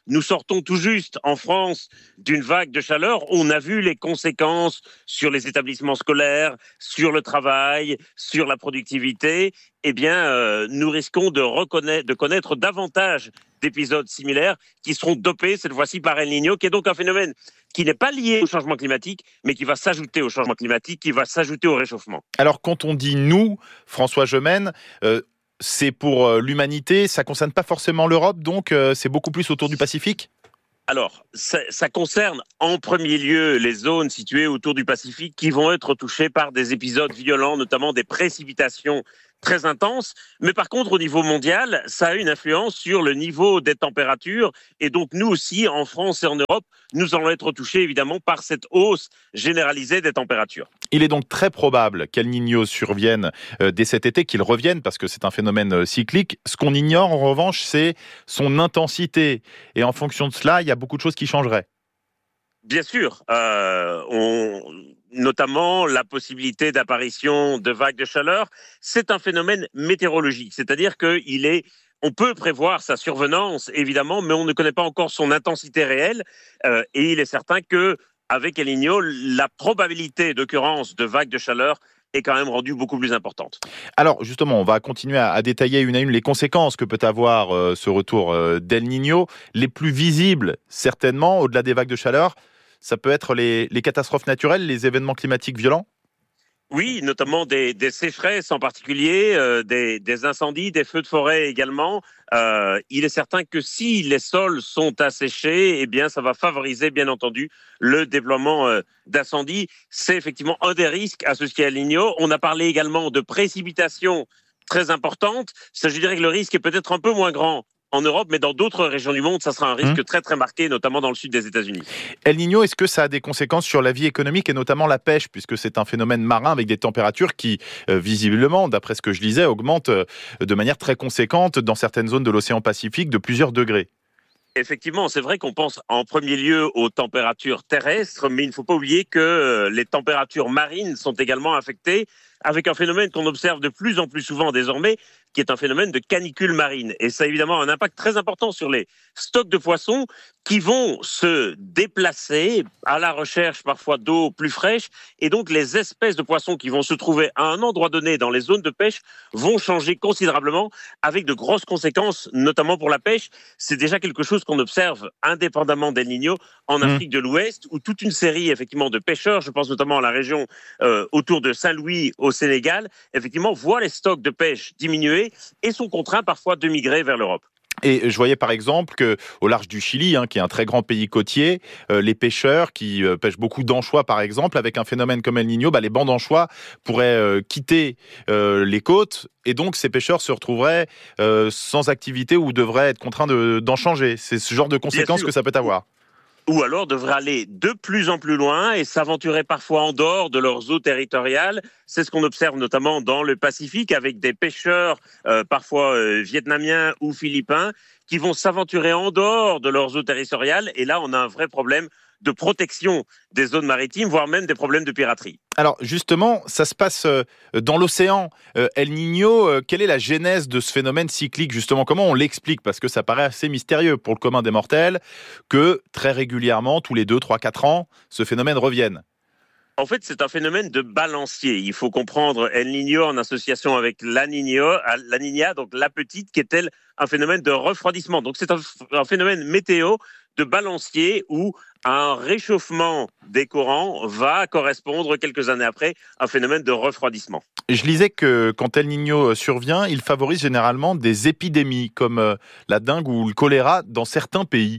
Nous sortons tout juste en France d'une vague de chaleur. On a vu les conséquences sur les établissements scolaires, sur le travail, sur la productivité. Eh bien, euh, nous risquons de, reconnaître, de connaître davantage d'épisodes similaires qui seront dopés cette fois-ci par El Niño, qui est donc un phénomène qui n'est pas lié au changement climatique, mais qui va s'ajouter au changement climatique, qui va s'ajouter au réchauffement. Alors, quand on dit « nous », François Gemène, euh, c'est pour euh, l'humanité, ça ne concerne pas forcément l'Europe, donc euh, c'est beaucoup plus autour du Pacifique ? Alors, ça, ça concerne en premier lieu les zones situées autour du Pacifique qui vont être touchées par des épisodes violents, notamment des précipitations très intenses. Mais par contre, au niveau mondial, ça a une influence sur le niveau des températures. Et donc, nous aussi, en France et en Europe, nous allons être touchés évidemment par cette hausse généralisée des températures. Il est donc très probable qu'El Niño survienne euh, dès cet été, qu'il revienne, parce que c'est un phénomène euh, cyclique. Ce qu'on ignore, en revanche, c'est son intensité. Et en fonction de cela, il y a beaucoup de choses qui changeraient. Bien sûr, euh, on... notamment la possibilité d'apparition de vagues de chaleur. C'est un phénomène météorologique, c'est-à-dire qu'il est... On peut prévoir sa survenance, évidemment, mais on ne connaît pas encore son intensité réelle. Euh, et il est certain qu'avec El Niño, la probabilité d'occurrence de vagues de chaleur est quand même rendue beaucoup plus importante. Alors, justement, on va continuer à, à détailler une à une les conséquences que peut avoir euh, ce retour euh, d'El Niño. Les plus visibles, certainement, au-delà des vagues de chaleur, ça peut être les, les catastrophes naturelles, les événements climatiques violents ? Oui, notamment des, des sécheresses en particulier, euh, des, des incendies, des feux de forêt également. Euh, il est certain que si les sols sont asséchés, eh bien, ça va favoriser, bien entendu, le déploiement euh, d'incendies. C'est effectivement un des risques associés à El Niño. On a parlé également de précipitations très importantes. Ça, je dirais que le risque est peut-être un peu moins grand en Europe, mais dans d'autres régions du monde, ça sera un risque mmh. très très marqué, notamment dans le sud des États-Unis. El Niño, est-ce que ça a des conséquences sur la vie économique et notamment la pêche, puisque c'est un phénomène marin avec des températures qui, euh, visiblement, d'après ce que je lisais, augmentent euh, de manière très conséquente dans certaines zones de l'océan Pacifique de plusieurs degrés? Effectivement, c'est vrai qu'on pense en premier lieu aux températures terrestres, mais il ne faut pas oublier que les températures marines sont également affectées avec un phénomène qu'on observe de plus en plus souvent désormais, qui est un phénomène de canicule marine. Et ça a évidemment un impact très important sur les stocks de poissons qui vont se déplacer à la recherche parfois d'eau plus fraîche. Et donc les espèces de poissons qui vont se trouver à un endroit donné dans les zones de pêche vont changer considérablement avec de grosses conséquences, notamment pour la pêche. C'est déjà quelque chose qu'on observe indépendamment d'El Niño en Afrique mmh. de l'Ouest, où toute une série effectivement de pêcheurs, je pense notamment à la région euh, autour de Saint-Louis au Sénégal, effectivement voient les stocks de pêche diminuer et sont contraints parfois de migrer vers l'Europe. Et je voyais par exemple qu'au large du Chili, hein, qui est un très grand pays côtier, euh, les pêcheurs qui euh, pêchent beaucoup d'anchois par exemple, avec un phénomène comme El Niño, bah, les bancs d'anchois pourraient euh, quitter euh, les côtes et donc ces pêcheurs se retrouveraient euh, sans activité ou devraient être contraints de, d'en changer. C'est ce genre de conséquences que ça peut avoir. Ou alors devraient aller de plus en plus loin et s'aventurer parfois en dehors de leurs eaux territoriales. C'est ce qu'on observe notamment dans le Pacifique avec des pêcheurs euh, parfois euh, vietnamiens ou philippins qui vont s'aventurer en dehors de leurs eaux territoriales. Et là, on a un vrai problème de protection des zones maritimes, voire même des problèmes de piraterie. Alors justement, ça se passe dans l'océan. El Niño, quelle est la genèse de ce phénomène cyclique justement? Comment on l'explique? Parce que ça paraît assez mystérieux pour le commun des mortels que très régulièrement, tous les deux, trois, quatre ans, ce phénomène revienne. En fait, c'est un phénomène de balancier. Il faut comprendre El Niño en association avec La Niña, La Niña, donc la petite, qui est elle un phénomène de refroidissement. Donc c'est un, un phénomène météo de balancier où un réchauffement des courants va correspondre quelques années après à un phénomène de refroidissement. Je lisais que quand El Niño survient, il favorise généralement des épidémies comme la dengue ou le choléra dans certains pays.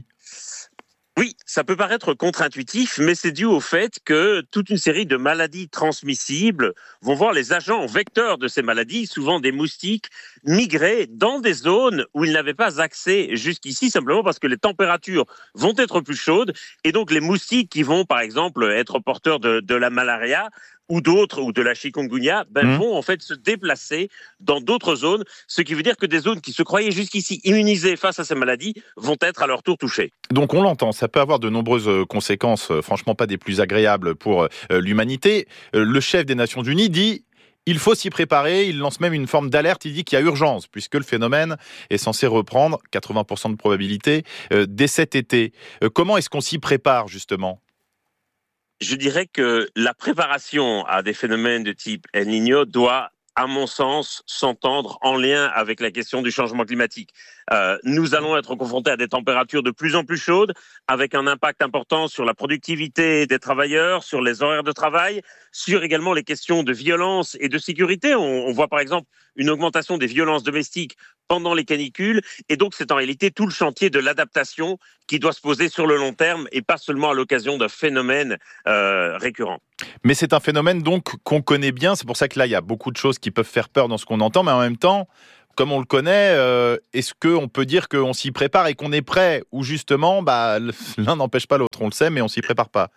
Oui, ça peut paraître contre-intuitif, mais c'est dû au fait que toute une série de maladies transmissibles vont voir les agents vecteurs de ces maladies, souvent des moustiques, migrer dans des zones où ils n'avaient pas accès jusqu'ici, simplement parce que les températures vont être plus chaudes. Et donc les moustiques qui vont, par exemple, être porteurs de, de la malaria, ou d'autres, ou de la chikungunya, ben, mmh. vont en fait se déplacer dans d'autres zones, ce qui veut dire que des zones qui se croyaient jusqu'ici immunisées face à ces maladies vont être à leur tour touchées. Donc on l'entend, ça peut avoir de nombreuses conséquences, franchement pas des plus agréables pour euh, l'humanité. Euh, le chef des Nations Unies dit: il faut s'y préparer. Il lance même une forme d'alerte. Il dit qu'il y a urgence, puisque le phénomène est censé reprendre, quatre-vingts pour cent de probabilité, euh, dès cet été. Euh, comment est-ce qu'on s'y prépare, justement ? Je dirais que la préparation à des phénomènes de type El Niño doit, à mon sens, s'entendre en lien avec la question du changement climatique. Euh, nous allons être confrontés à des températures de plus en plus chaudes, avec un impact important sur la productivité des travailleurs, sur les horaires de travail, sur également les questions de violence et de sécurité. On, on voit par exemple une augmentation des violences domestiques pendant les canicules, et donc c'est en réalité tout le chantier de l'adaptation qui doit se poser sur le long terme et pas seulement à l'occasion d'un phénomène euh, récurrent. Mais c'est un phénomène donc qu'on connaît bien, c'est pour ça que là il y a beaucoup de choses qui peuvent faire peur dans ce qu'on entend, mais en même temps, comme on le connaît, euh, est-ce qu'on peut dire qu'on s'y prépare et qu'on est prêt, ou justement bah, l'un n'empêche pas l'autre, on le sait mais on s'y prépare pas?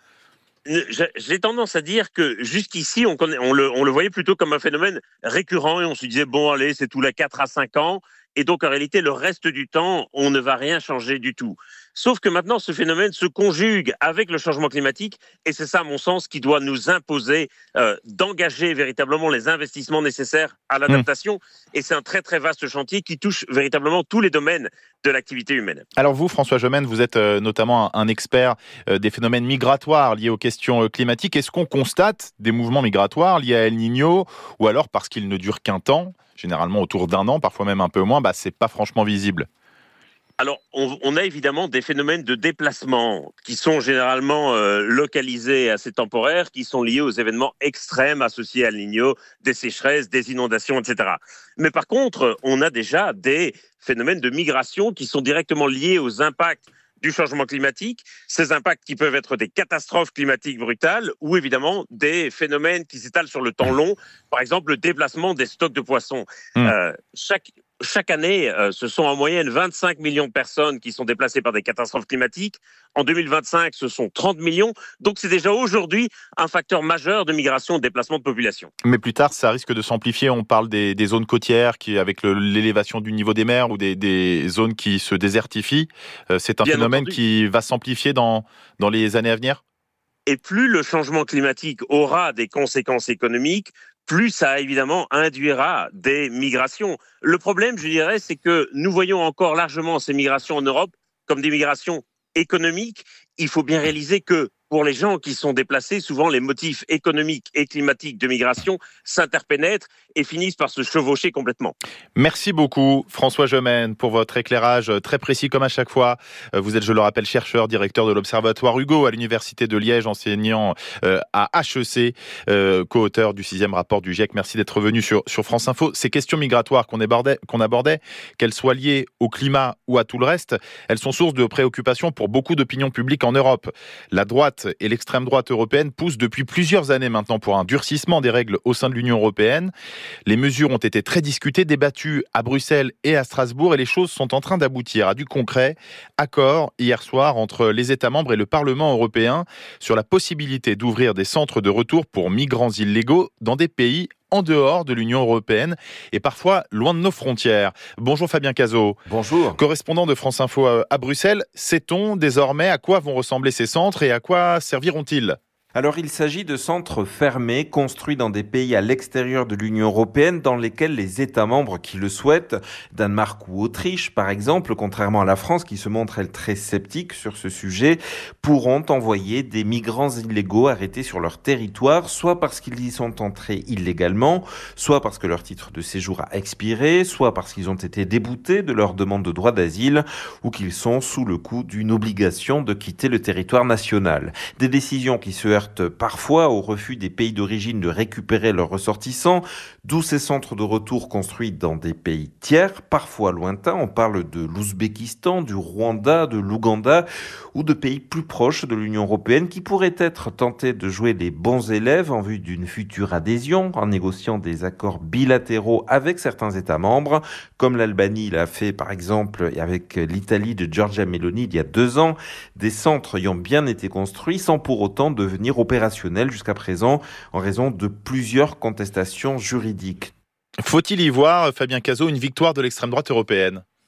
J'ai tendance à dire que jusqu'ici, on, connaît, on, le, on le voyait plutôt comme un phénomène récurrent et on se disait, bon, allez, c'est tous les quatre à cinq ans. Et donc, en réalité, le reste du temps, on ne va rien changer du tout. Sauf que maintenant, ce phénomène se conjugue avec le changement climatique et c'est ça, à mon sens, qui doit nous imposer euh, d'engager véritablement les investissements nécessaires à l'adaptation. Mmh. Et c'est un très, très vaste chantier qui touche véritablement tous les domaines de l'activité humaine. Alors vous, François Gemène, vous êtes euh, notamment un, un expert euh, des phénomènes migratoires liés aux questions euh, climatiques. Est-ce qu'on constate des mouvements migratoires liés à El Niño, ou alors parce qu'ils ne durent qu'un temps, généralement autour d'un an, parfois même un peu moins, bah, c'est pas franchement visible? Alors, on, on a évidemment des phénomènes de déplacement qui sont généralement euh, localisés et assez temporaires, qui sont liés aux événements extrêmes associés à El Niño, des sécheresses, des inondations, et cetera. Mais par contre, on a déjà des phénomènes de migration qui sont directement liés aux impacts du changement climatique, ces impacts qui peuvent être des catastrophes climatiques brutales ou évidemment des phénomènes qui s'étalent sur le temps long, par exemple le déplacement des stocks de poissons. Mmh. Euh, chaque, chaque année, euh, ce sont en moyenne vingt-cinq millions de personnes qui sont déplacées par des catastrophes climatiques. En deux mille vingt-cinq, ce sont trente millions. Donc c'est déjà aujourd'hui un facteur majeur de migration et de déplacement de population. Mais plus tard, ça risque de s'amplifier. On parle des, des zones côtières qui, avec le, l'élévation du niveau des mers ou des, des zones qui se désertifient. Euh, c'est un Bien phénomène entendu. Qui va s'amplifier dans, dans les années à venir. Et plus le changement climatique aura des conséquences économiques, plus ça évidemment induira des migrations. Le problème, je dirais, c'est que nous voyons encore largement ces migrations en Europe comme des migrations économiques. Il faut bien réaliser que pour les gens qui sont déplacés, souvent les motifs économiques et climatiques de migration s'interpénètrent et finissent par se chevaucher complètement. Merci beaucoup François Gemène pour votre éclairage très précis comme à chaque fois. Vous êtes, je le rappelle, chercheur, directeur de l'Observatoire Hugo à l'Université de Liège, enseignant à H E C, co-auteur du sixième rapport du GIEC. Merci d'être venu sur, sur France Info. Ces questions migratoires qu'on abordait, qu'on abordait, qu'elles soient liées au climat ou à tout le reste, elles sont source de préoccupation pour beaucoup d'opinions publiques en Europe. La droite et l'extrême droite européenne poussent depuis plusieurs années maintenant pour un durcissement des règles au sein de l'Union européenne. Les mesures ont été très discutées, débattues à Bruxelles et à Strasbourg et les choses sont en train d'aboutir à du concret. Accord hier soir entre les États membres et le Parlement européen sur la possibilité d'ouvrir des centres de retour pour migrants illégaux dans des pays en dehors de l'Union européenne et parfois loin de nos frontières. Bonjour Fabien Cazot. Bonjour. Correspondant de France Info à Bruxelles, sait-on désormais à quoi vont ressembler ces centres et à quoi serviront-ils ? Alors il s'agit de centres fermés, construits dans des pays à l'extérieur de l'Union européenne, dans lesquels les États membres qui le souhaitent, Danemark ou Autriche par exemple, contrairement à la France qui se montre elle très sceptique sur ce sujet, pourront envoyer des migrants illégaux arrêtés sur leur territoire, soit parce qu'ils y sont entrés illégalement, soit parce que leur titre de séjour a expiré, soit parce qu'ils ont été déboutés de leur demande de droit d'asile, ou qu'ils sont sous le coup d'une obligation de quitter le territoire national. Des décisions qui se heurtent parfois au refus des pays d'origine de récupérer leurs ressortissants, d'où ces centres de retour construits dans des pays tiers, parfois lointains. On parle de l'Ouzbékistan, du Rwanda, de l'Ouganda ou de pays plus proches de l'Union européenne qui pourraient être tentés de jouer les bons élèves en vue d'une future adhésion en négociant des accords bilatéraux avec certains États membres, comme l'Albanie l'a fait par exemple avec l'Italie de Giorgia Meloni il y a deux ans, des centres ayant bien été construits sans pour autant devenir opérationnel jusqu'à présent en raison de plusieurs contestations juridiques. Faut-il y voir, Fabien Cazot, une victoire de l'extrême droite européenne ?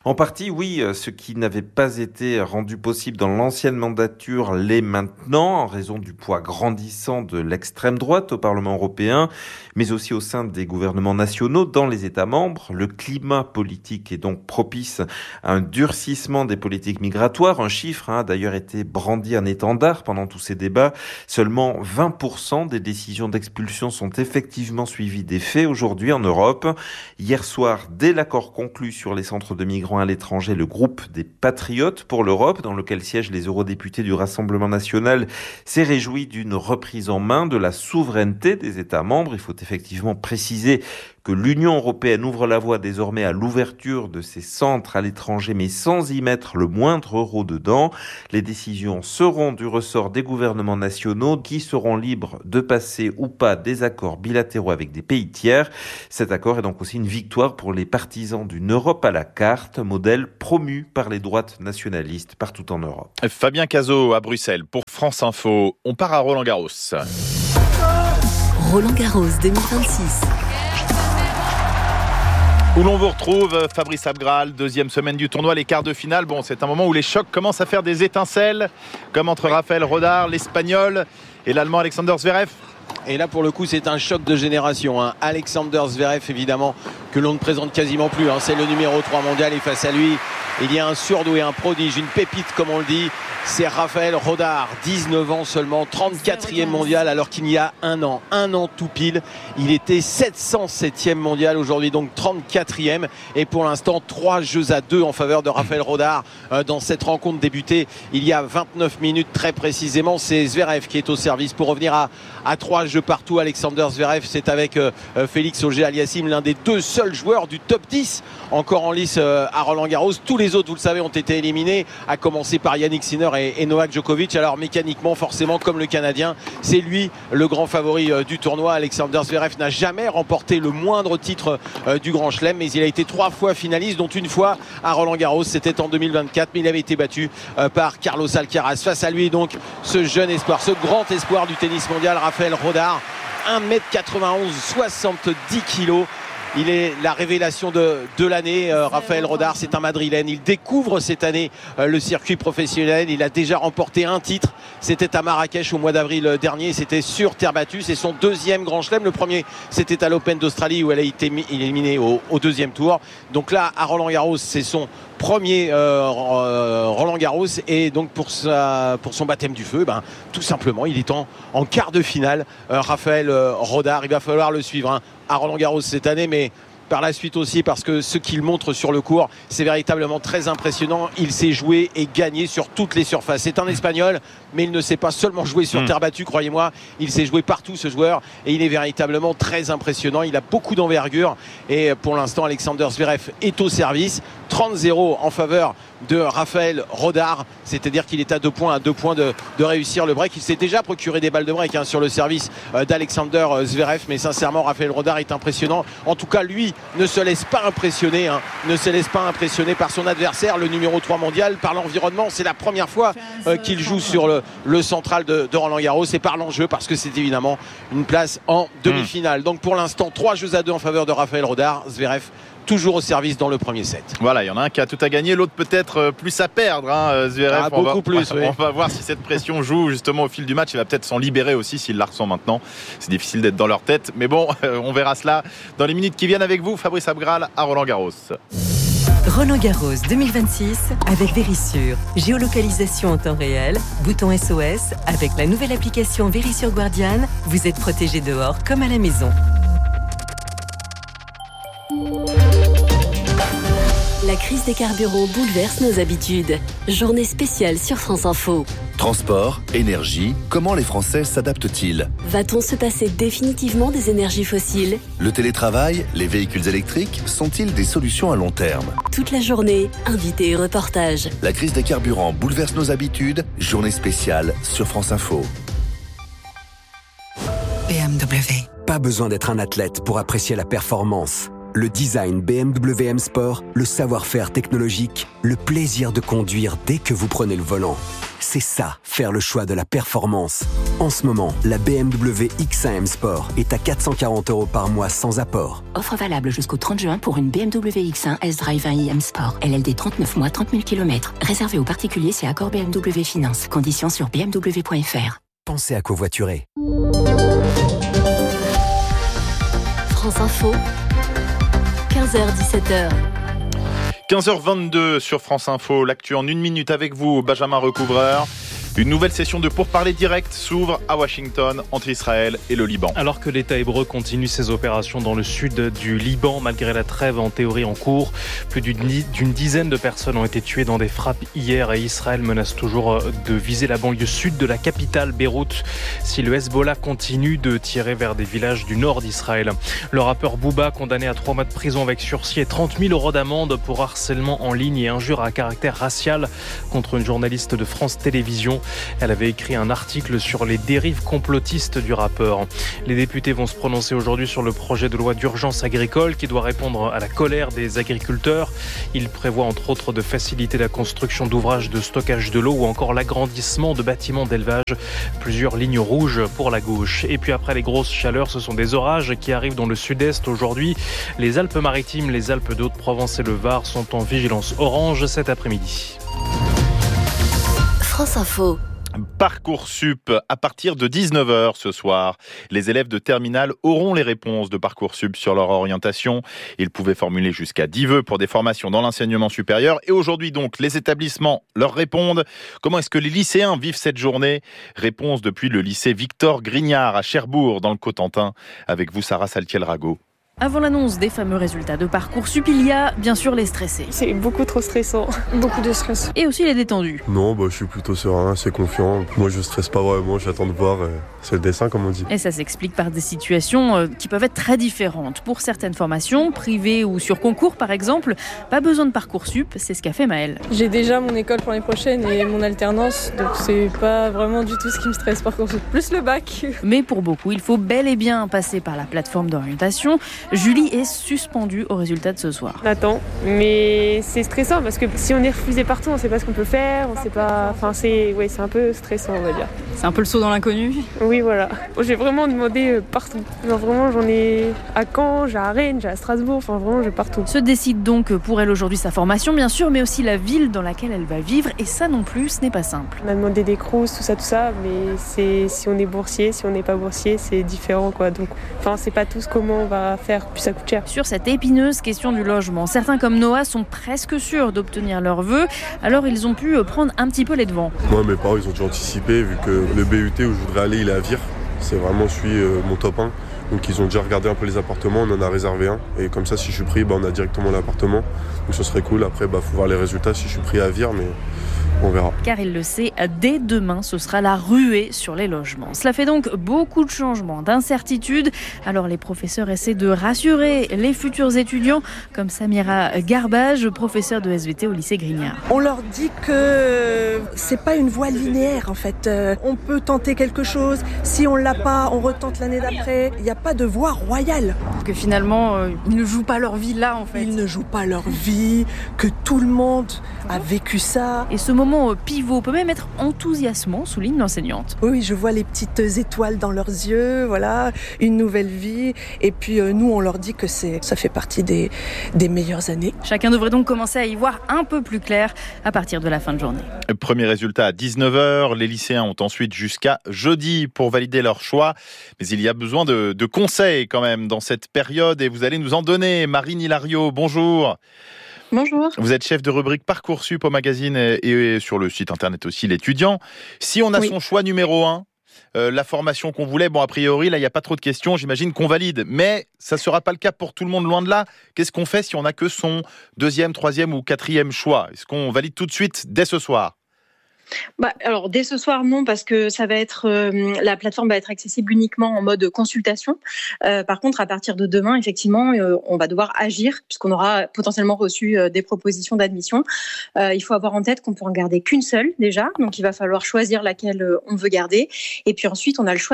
En partie, oui. Ce qui n'avait pas été rendu possible dans l'ancienne mandature l'est maintenant, en raison du poids grandissant de l'extrême droite au Parlement européen, mais aussi au sein des gouvernements nationaux dans les États membres. Le climat politique est donc propice à un durcissement des politiques migratoires. Un chiffre a hein, d'ailleurs été brandi en étendard pendant tous ces débats. Seulement vingt pour cent des décisions d'expulsion sont effectivement suivies des faits aujourd'hui en Europe. Hier soir, dès l'accord conclu sur les centres de migrants à l'étranger, le groupe des Patriotes pour l'Europe, dans lequel siègent les eurodéputés du Rassemblement national, s'est réjoui d'une reprise en main de la souveraineté des États membres. Il faut effectivement préciser que l'Union européenne ouvre la voie désormais à l'ouverture de ces centres à l'étranger, mais sans y mettre le moindre euro dedans. Les décisions seront du ressort des gouvernements nationaux qui seront libres de passer ou pas des accords bilatéraux avec des pays tiers. Cet accord est donc aussi une victoire pour les partisans d'une Europe à la carte, modèle promu par les droites nationalistes partout en Europe. Fabien Cazot à Bruxelles pour France Info. On part à Roland-Garros. Roland-Garros deux mille vingt-six. Où l'on vous retrouve, Fabrice Abgral, deuxième semaine du tournoi, les quarts de finale. Bon, c'est un moment où les chocs commencent à faire des étincelles, comme entre Raphaël Rodar, l'Espagnol, et l'Allemand Alexander Zverev. Et là, pour le coup, c'est un choc de génération. Hein. Alexander Zverev, évidemment, que l'on ne présente quasiment plus. Hein. C'est le numéro trois mondial et face à lui, il y a un surdoué, un prodige, une pépite, comme on le dit. C'est Raphaël Rodar, dix-neuf ans seulement, trente-quatrième mondial, alors qu'il y a un an, un an tout pile. Il était sept cent septième mondial, aujourd'hui donc trente-quatrième. Et pour l'instant, trois jeux à deux en faveur de Raphaël Rodar euh, dans cette rencontre débutée il y a vingt-neuf minutes très précisément. C'est Zverev qui est au service pour revenir à, à trois jeux partout. Alexander Zverev, c'est avec euh, Félix Auger-Aliassime, l'un des deux seuls joueurs du top dix encore en lice euh, à Roland-Garros. Tous les autres, vous le savez, ont été éliminés, à commencer par Yannick Sinner et, et Novak Djokovic. Alors mécaniquement, forcément, comme le Canadien, c'est lui le grand favori euh, du tournoi. Alexander Zverev n'a jamais remporté le moindre titre euh, du Grand Chelem, mais il a été trois fois finaliste, dont une fois à Roland-Garros, c'était en deux mille vingt-quatre, mais il avait été battu euh, par Carlos Alcaraz. Face à lui, donc, ce jeune espoir, ce grand espoir du tennis mondial, Raphaël Rodar, un mètre quatre-vingt-onze, soixante-dix kilos. Il est la révélation de, de l'année. Euh, Raphaël Rodar, c'est un Madrilène. Il découvre cette année euh, le circuit professionnel. Il a déjà remporté un titre. C'était à Marrakech au mois d'avril dernier. C'était sur terre battue. C'est son deuxième Grand Chelem. Le premier, c'était à l'Open d'Australie où elle a été éliminée au, au deuxième tour. Donc là, à Roland-Garros, c'est son premier euh, Roland-Garros. Et donc pour, sa, pour son baptême du feu, ben, tout simplement, il est en, en quart de finale. Euh, Raphaël euh, Rodar, il va falloir le suivre hein, à Roland-Garros cette année, mais par la suite aussi parce que ce qu'il montre sur le court, c'est véritablement très impressionnant. Il sait jouer et gagner sur toutes les surfaces. C'est un Espagnol, mais il ne sait pas seulement jouer sur mmh. terre battue, croyez-moi. Il sait jouer partout, ce joueur, et il est véritablement très impressionnant. Il a beaucoup d'envergure et pour l'instant, Alexander Zverev est au service. trente zéro en faveur de Raphaël Rodar, c'est-à-dire qu'il est à deux points, à deux points de, de réussir le break. Il s'est déjà procuré des balles de break hein, sur le service euh, d'Alexander Zverev, mais sincèrement, Raphaël Rodar est impressionnant. En tout cas, lui ne se laisse pas impressionner, hein, ne se laisse pas impressionner par son adversaire, le numéro trois mondial, par l'environnement. C'est la première fois euh, qu'il joue sur le, le central de, de Roland-Garros, et par l'enjeu, parce que c'est évidemment une place en demi-finale. Donc pour l'instant, trois jeux à deux en faveur de Raphaël Rodar. Zverev toujours au service dans le premier set. Voilà, il y en a un qui a tout à gagner, l'autre peut-être plus à perdre. Hein, Zverev, ah, beaucoup on va, plus. On oui. va voir si cette pression joue justement au fil du match. Il va peut-être s'en libérer aussi s'il la ressent maintenant. C'est difficile d'être dans leur tête, mais bon, on verra cela dans les minutes qui viennent avec vous. Fabrice Abgral à Roland-Garros. Roland-Garros deux mille vingt-six avec Verisure. Géolocalisation en temps réel, bouton S O S. Avec la nouvelle application Verisure Guardian, vous êtes protégé dehors comme à la maison. La crise des carburants bouleverse nos habitudes. Journée spéciale sur France Info. Transport, énergie, comment les Français s'adaptent-ils ? Va-t-on se passer définitivement des énergies fossiles ? Le télétravail, les véhicules électriques sont-ils des solutions à long terme ? Toute la journée, invités et reportages. La crise des carburants bouleverse nos habitudes. Journée spéciale sur France Info. B M W. Pas besoin d'être un athlète pour apprécier la performance. Le design B M W M Sport, le savoir-faire technologique, le plaisir de conduire dès que vous prenez le volant. c'est ça, faire le choix de la performance. En ce moment, la B M W X un M Sport est à quatre cent quarante euros par mois sans apport. Offre valable jusqu'au trente juin pour une B M W X un S-Drive un i M Sport. L L D trente-neuf mois, trente mille kilomètres. Réservé aux particuliers, c'est accord B M W Finance. Conditions sur b m w point f r. Pensez à covoiturer. France Info, quinze heures dix-sept heures. quinze heures vingt-deux sur France Info, l'actu en une minute avec vous, Benjamin Recouvreur. Une nouvelle session de pourparlers directs s'ouvre à Washington entre Israël et le Liban. Alors que l'État hébreu continue ses opérations dans le sud du Liban, malgré la trêve en théorie en cours, plus d'une, d'une dizaine de personnes ont été tuées dans des frappes hier et Israël menace toujours de viser la banlieue sud de la capitale, Beyrouth, si le Hezbollah continue de tirer vers des villages du nord d'Israël. Le rappeur Booba, condamné à trois mois de prison avec sursis et trente mille euros d'amende pour harcèlement en ligne et injures à caractère racial contre une journaliste de France Télévisions. Elle avait écrit un article sur les dérives complotistes du rappeur. Les députés vont se prononcer aujourd'hui sur le projet de loi d'urgence agricole qui doit répondre à la colère des agriculteurs. Il prévoit entre autres de faciliter la construction d'ouvrages de stockage de l'eau ou encore l'agrandissement de bâtiments d'élevage. Plusieurs lignes rouges pour la gauche. Et puis après les grosses chaleurs, ce sont des orages qui arrivent dans le sud-est aujourd'hui. Les Alpes-Maritimes, les Alpes de Haute-Provence et le Var sont en vigilance orange cet après-midi. France Info. Parcoursup, à partir de dix-neuf heures ce soir, les élèves de terminale auront les réponses de Parcoursup sur leur orientation. Ils pouvaient formuler jusqu'à dix vœux pour des formations dans l'enseignement supérieur. Et aujourd'hui donc, les établissements leur répondent. Comment est-ce que les lycéens vivent cette journée ? Réponse depuis le lycée Victor Grignard à Cherbourg, dans le Cotentin. Avec vous, Sarah Saltiel-Rago. Avant l'annonce des fameux résultats de Parcoursup, il y a bien sûr les stressés. C'est beaucoup trop stressant, beaucoup de stress. Et aussi les détendus. Non, bah, je suis plutôt serein, assez confiant. Moi, je stresse pas vraiment, j'attends de voir. Euh, c'est le dessin, comme on dit. Et ça s'explique par des situations euh, qui peuvent être très différentes. Pour certaines formations, privées ou sur concours par exemple, pas besoin de Parcoursup, c'est ce qu'a fait Maëlle. J'ai déjà mon école pour l'année prochaine et mon alternance, donc c'est pas vraiment du tout ce qui me stresse, Parcoursup. Plus le bac. Mais pour beaucoup, il faut bel et bien passer par la plateforme d'orientation. Julie est suspendue au résultat de ce soir. Attends, mais c'est stressant parce que si on est refusé partout, on sait pas ce qu'on peut faire, on sait pas. Enfin, c'est, ouais, c'est un peu stressant, on va dire. C'est un peu le saut dans l'inconnu. Oui, voilà. J'ai vraiment demandé partout. Genre vraiment, j'en ai à Caen, j'ai à Rennes, j'ai à Strasbourg. Enfin, vraiment, j'ai partout. Se décide donc pour elle aujourd'hui sa formation, bien sûr, mais aussi la ville dans laquelle elle va vivre. Et ça non plus, ce n'est pas simple. On a demandé des crous, tout ça, tout ça, mais c'est si on est boursier, si on n'est pas boursier, c'est différent, quoi. Donc, enfin, on sait pas tous comment on va faire. Puis ça coûte cher. Sur cette épineuse question du logement, certains comme Noah sont presque sûrs d'obtenir leurs vœux, alors ils ont pu prendre un petit peu les devants. Moi, mes parents, ils ont déjà anticipé, vu que le B U T où je voudrais aller, il est à Vire. C'est vraiment celui, euh, mon top un. Donc ils ont déjà regardé un peu les appartements, on en a réservé un. Et comme ça, si je suis pris, bah, on a directement l'appartement. Donc ce serait cool. Après, bah, faut voir les résultats si je suis pris à Vire, mais on verra. Car il le sait, dès demain, ce sera la ruée sur les logements. Cela fait donc beaucoup de changements, d'incertitudes. Alors les professeurs essaient de rassurer les futurs étudiants, comme Samira Garbage, professeure de S V T au lycée Grignard. On leur dit que c'est pas une voie linéaire en fait. On peut tenter quelque chose, si on l'a pas, on retente l'année d'après. Il n'y a pas de voie royale. Parce que finalement, euh, ils ne jouent pas leur vie là en fait. Ils ne jouent pas leur vie, que tout le monde a vécu ça. Et ce moment pivot peut même être enthousiasmant, souligne l'enseignante. Oui, je vois les petites étoiles dans leurs yeux, voilà, une nouvelle vie. Et puis euh, nous, on leur dit que c'est, ça fait partie des, des meilleures années. Chacun devrait donc commencer à y voir un peu plus clair à partir de la fin de journée. Premier résultat à dix-neuf heures. Les lycéens ont ensuite jusqu'à jeudi pour valider leur choix. Mais il y a besoin de, de conseils quand même dans cette période et vous allez nous en donner. Marine Hilario, bonjour. Bonjour. Vous êtes chef de rubrique Parcoursup au magazine et, et sur le site internet aussi L'Étudiant. Si on a oui. son choix numéro un, euh, la formation qu'on voulait, bon a priori là il n'y a pas trop de questions, j'imagine qu'on valide, mais ça ne sera pas le cas pour tout le monde loin de là. Qu'est-ce qu'on fait si on n'a que son deuxième, troisième ou quatrième choix ? Est-ce qu'on valide tout de suite dès ce soir ? Bah, alors dès ce soir non, parce que ça va être euh, la plateforme va être accessible uniquement en mode consultation. Euh, par contre, à partir de demain, effectivement, euh, on va devoir agir puisqu'on aura potentiellement reçu euh, des propositions d'admission. Euh, il faut avoir en tête qu'on peut en garder qu'une seule déjà, donc il va falloir choisir laquelle euh, on veut garder. Et puis ensuite, on a le choix de la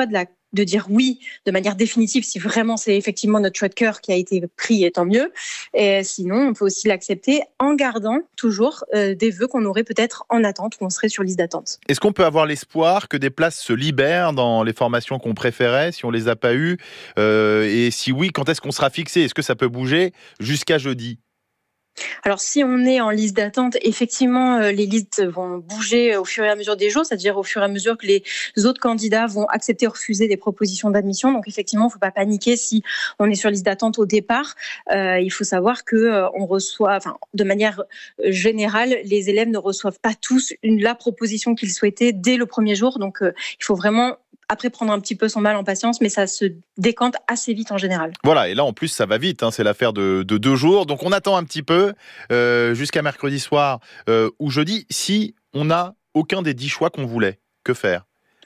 de dire oui de manière définitive si vraiment c'est effectivement notre choix de cœur qui a été pris, et tant mieux. Et sinon, on peut aussi l'accepter en gardant toujours euh, des vœux qu'on aurait peut-être en attente ou on serait sur liste d'attente. Est-ce qu'on peut avoir l'espoir que des places se libèrent dans les formations qu'on préférait si on les a pas eues euh, et si oui, quand est-ce qu'on sera fixé? Est-ce que ça peut bouger jusqu'à jeudi? Alors, si on est en liste d'attente, effectivement, euh, les listes vont bouger au fur et à mesure des jours, c'est-à-dire au fur et à mesure que les autres candidats vont accepter ou refuser des propositions d'admission. Donc, effectivement, il ne faut pas paniquer si on est sur liste d'attente au départ. Euh, il faut savoir que euh, on reçoit, enfin, de manière générale, les élèves ne reçoivent pas tous une, la proposition qu'ils souhaitaient dès le premier jour. Donc, euh, il faut vraiment après prendre un petit peu son mal en patience, mais ça se décante assez vite en général. Voilà, et là en plus ça va vite, hein, c'est l'affaire de, de deux jours, donc on attend un petit peu euh, jusqu'à mercredi soir euh, ou jeudi, si on n'a aucun des dix choix qu'on voulait, que faire ?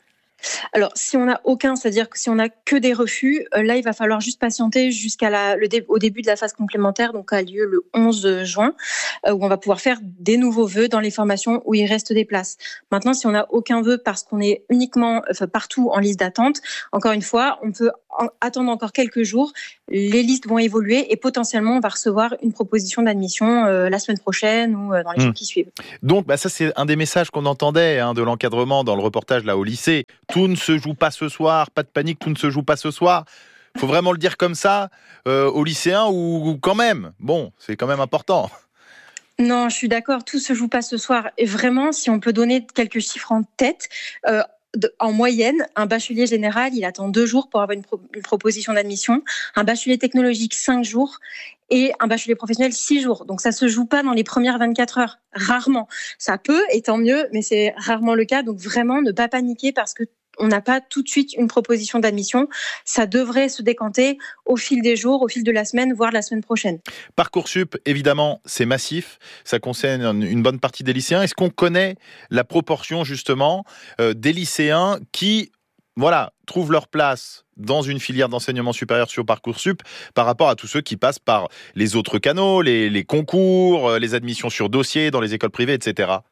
Alors, si on n'a aucun, c'est-à-dire que si on n'a que des refus, euh, là, il va falloir juste patienter jusqu'à la, le dé, au début de la phase complémentaire, donc a lieu le onze juin, euh, où on va pouvoir faire des nouveaux vœux dans les formations où il reste des places. Maintenant, si on n'a aucun vœu parce qu'on est uniquement enfin, partout en liste d'attente, encore une fois, on peut en, attendre encore quelques jours. Les listes vont évoluer et potentiellement, on va recevoir une proposition d'admission euh, la semaine prochaine ou euh, dans les mmh. jours qui suivent. Donc, bah, ça, c'est un des messages qu'on entendait hein, de l'encadrement dans le reportage là au lycée. Tout ne se joue pas ce soir, pas de panique, tout ne se joue pas ce soir. Il faut vraiment le dire comme ça euh, aux lycéens ou, ou quand même, bon, c'est quand même important. Non, je suis d'accord, tout se joue pas ce soir. Et vraiment, si on peut donner quelques chiffres en tête, euh, de, en moyenne, un bachelier général, il attend deux jours pour avoir une, pro, une proposition d'admission, un bachelier technologique, cinq jours, et un bachelier professionnel, six jours. Donc ça se joue pas dans les premières vingt-quatre heures, rarement. Ça peut, et tant mieux, mais c'est rarement le cas. Donc vraiment, ne pas paniquer parce que on n'a pas tout de suite une proposition d'admission. Ça devrait se décanter au fil des jours, au fil de la semaine, voire la semaine prochaine. Parcoursup, évidemment, c'est massif. Ça concerne une bonne partie des lycéens. Est-ce qu'on connaît la proportion, justement, euh, des lycéens qui, voilà, trouvent leur place dans une filière d'enseignement supérieur sur Parcoursup par rapport à tous ceux qui passent par les autres canaux, les, les concours, les admissions sur dossier dans les écoles privées, et cetera.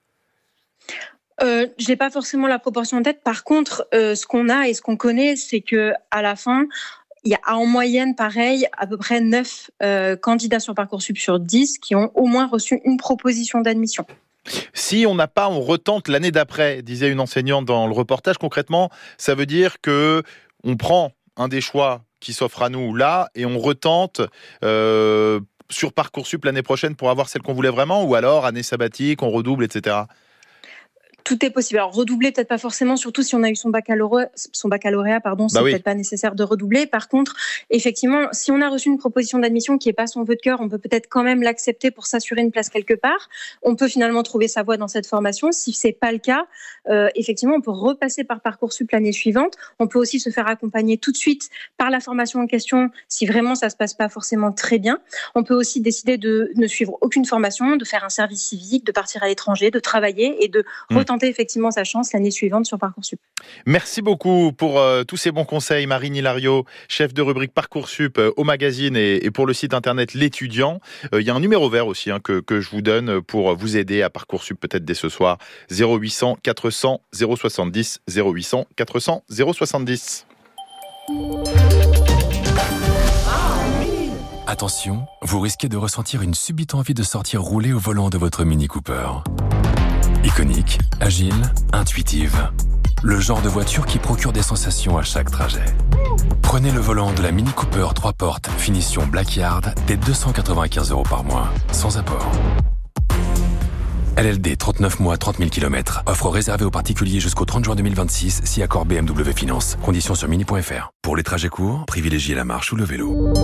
Euh, j'ai pas forcément la proportion en tête. Par contre, euh, ce qu'on a et ce qu'on connaît, c'est que à la fin, il y a en moyenne, pareil, à peu près neuf euh, candidats sur Parcoursup sur dix qui ont au moins reçu une proposition d'admission. Si on n'a pas, on retente l'année d'après, disait une enseignante dans le reportage. Concrètement, ça veut dire que on prend un des choix qui s'offre à nous là et on retente euh, sur Parcoursup l'année prochaine pour avoir celle qu'on voulait vraiment, ou alors année sabbatique, on redouble, et cetera. Tout est possible. Alors, redoubler, peut-être pas forcément, surtout si on a eu son baccalauréat, son baccalauréat pardon, c'est bah oui. peut-être pas nécessaire de redoubler. Par contre, effectivement, si on a reçu une proposition d'admission qui n'est pas son vœu de cœur, on peut peut-être quand même l'accepter pour s'assurer une place quelque part. On peut finalement trouver sa voie dans cette formation. Si c'est pas le cas, euh, effectivement, on peut repasser par Parcoursup l'année suivante. On peut aussi se faire accompagner tout de suite par la formation en question si vraiment ça se passe pas forcément très bien. On peut aussi décider de ne suivre aucune formation, de faire un service civique, de partir à l'étranger, de travailler et de mmh. retenter effectivement sa chance l'année suivante sur Parcoursup. Merci beaucoup pour euh, tous ces bons conseils, Marine Hilario, chef de rubrique Parcoursup euh, au magazine et, et pour le site internet L'Étudiant. Il euh, y a un numéro vert aussi hein, que, que je vous donne pour vous aider à Parcoursup peut-être dès ce soir. zéro huit cents quatre cents zéro soixante-dix, zéro huit cents quatre cents zéro soixante-dix. Attention, vous risquez de ressentir une subite envie de sortir rouler au volant de votre Mini Cooper. Iconique, agile, intuitive. Le genre de voiture qui procure des sensations à chaque trajet. Prenez le volant de la Mini Cooper trois portes, finition Blackyard, dès deux cent quatre-vingt-quinze euros par mois, sans apport. L L D, trente-neuf mois, trente mille kilomètres. Offre réservée aux particuliers jusqu'au trente juin deux mille vingt-six, si accord B M W Finance. Conditions sur mini point f r. Pour les trajets courts, privilégiez la marche ou le vélo.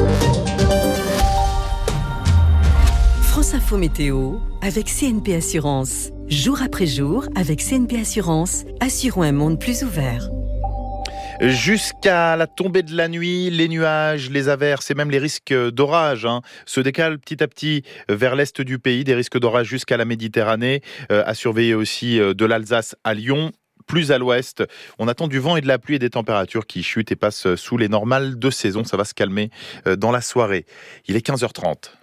France Info Météo avec C N P Assurance. Jour après jour, avec C N P Assurance, assurons un monde plus ouvert. Jusqu'à la tombée de la nuit, les nuages, les averses et même les risques d'orage hein, se décalent petit à petit vers l'est du pays. Des risques d'orage jusqu'à la Méditerranée, euh, à surveiller aussi euh, de l'Alsace à Lyon. Plus à l'ouest, on attend du vent et de la pluie et des températures qui chutent et passent sous les normales de saison. Ça va se calmer euh, dans la soirée. Il est quinze heures trente.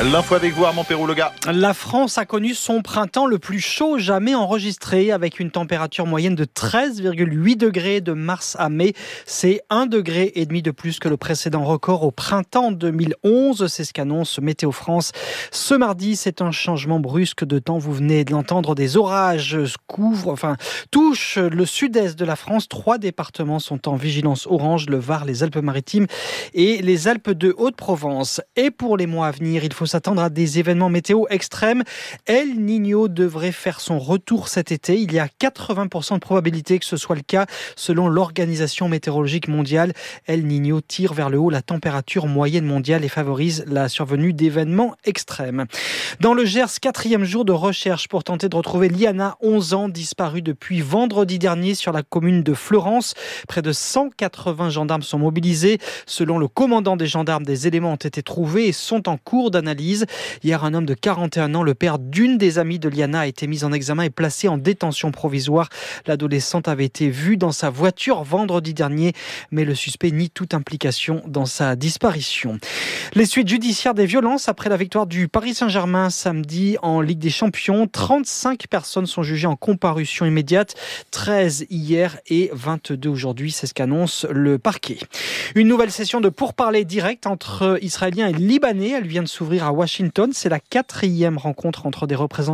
L'info avec vous, Armand Perroux-Lega. La France a connu son printemps le plus chaud jamais enregistré, avec une température moyenne de treize virgule huit degrés de mars à mai. C'est un degré et demi de plus que le précédent record au printemps deux mille onze. C'est ce qu'annonce Météo France. Ce mardi, c'est un changement brusque de temps. Vous venez de l'entendre, des orages couvrent, enfin, touchent le sud-est de la France. Trois départements sont en vigilance orange, le Var, les Alpes-Maritimes et les Alpes de Haute-Provence. Et pour les mois à venir, il faut s'attendre à des événements météo extrêmes. El Niño devrait faire son retour cet été. Il y a quatre-vingts pour cent de probabilité que ce soit le cas selon l'Organisation météorologique mondiale. El Niño tire vers le haut la température moyenne mondiale et favorise la survenue d'événements extrêmes. Dans le Gers, quatrième jour de recherche pour tenter de retrouver Liana, onze ans, disparue depuis vendredi dernier sur la commune de Fleurance. Près de cent quatre-vingts gendarmes sont mobilisés. Selon le commandant des gendarmes, des éléments ont été trouvés et sont en cours d'analyse. Hier, un homme de quarante et un ans, le père d'une des amies de Liana, a été mis en examen et placé en détention provisoire. L'adolescente avait été vue dans sa voiture vendredi dernier, mais le suspect nie toute implication dans sa disparition. Les suites judiciaires des violences après la victoire du Paris Saint-Germain samedi en Ligue des Champions. trente-cinq personnes sont jugées en comparution immédiate, treize hier et vingt-deux aujourd'hui, c'est ce qu'annonce le parquet. Une nouvelle session de pourparlers directs entre Israéliens et Libanais, elle vient de s'ouvrir à Washington. C'est la quatrième rencontre entre des représentants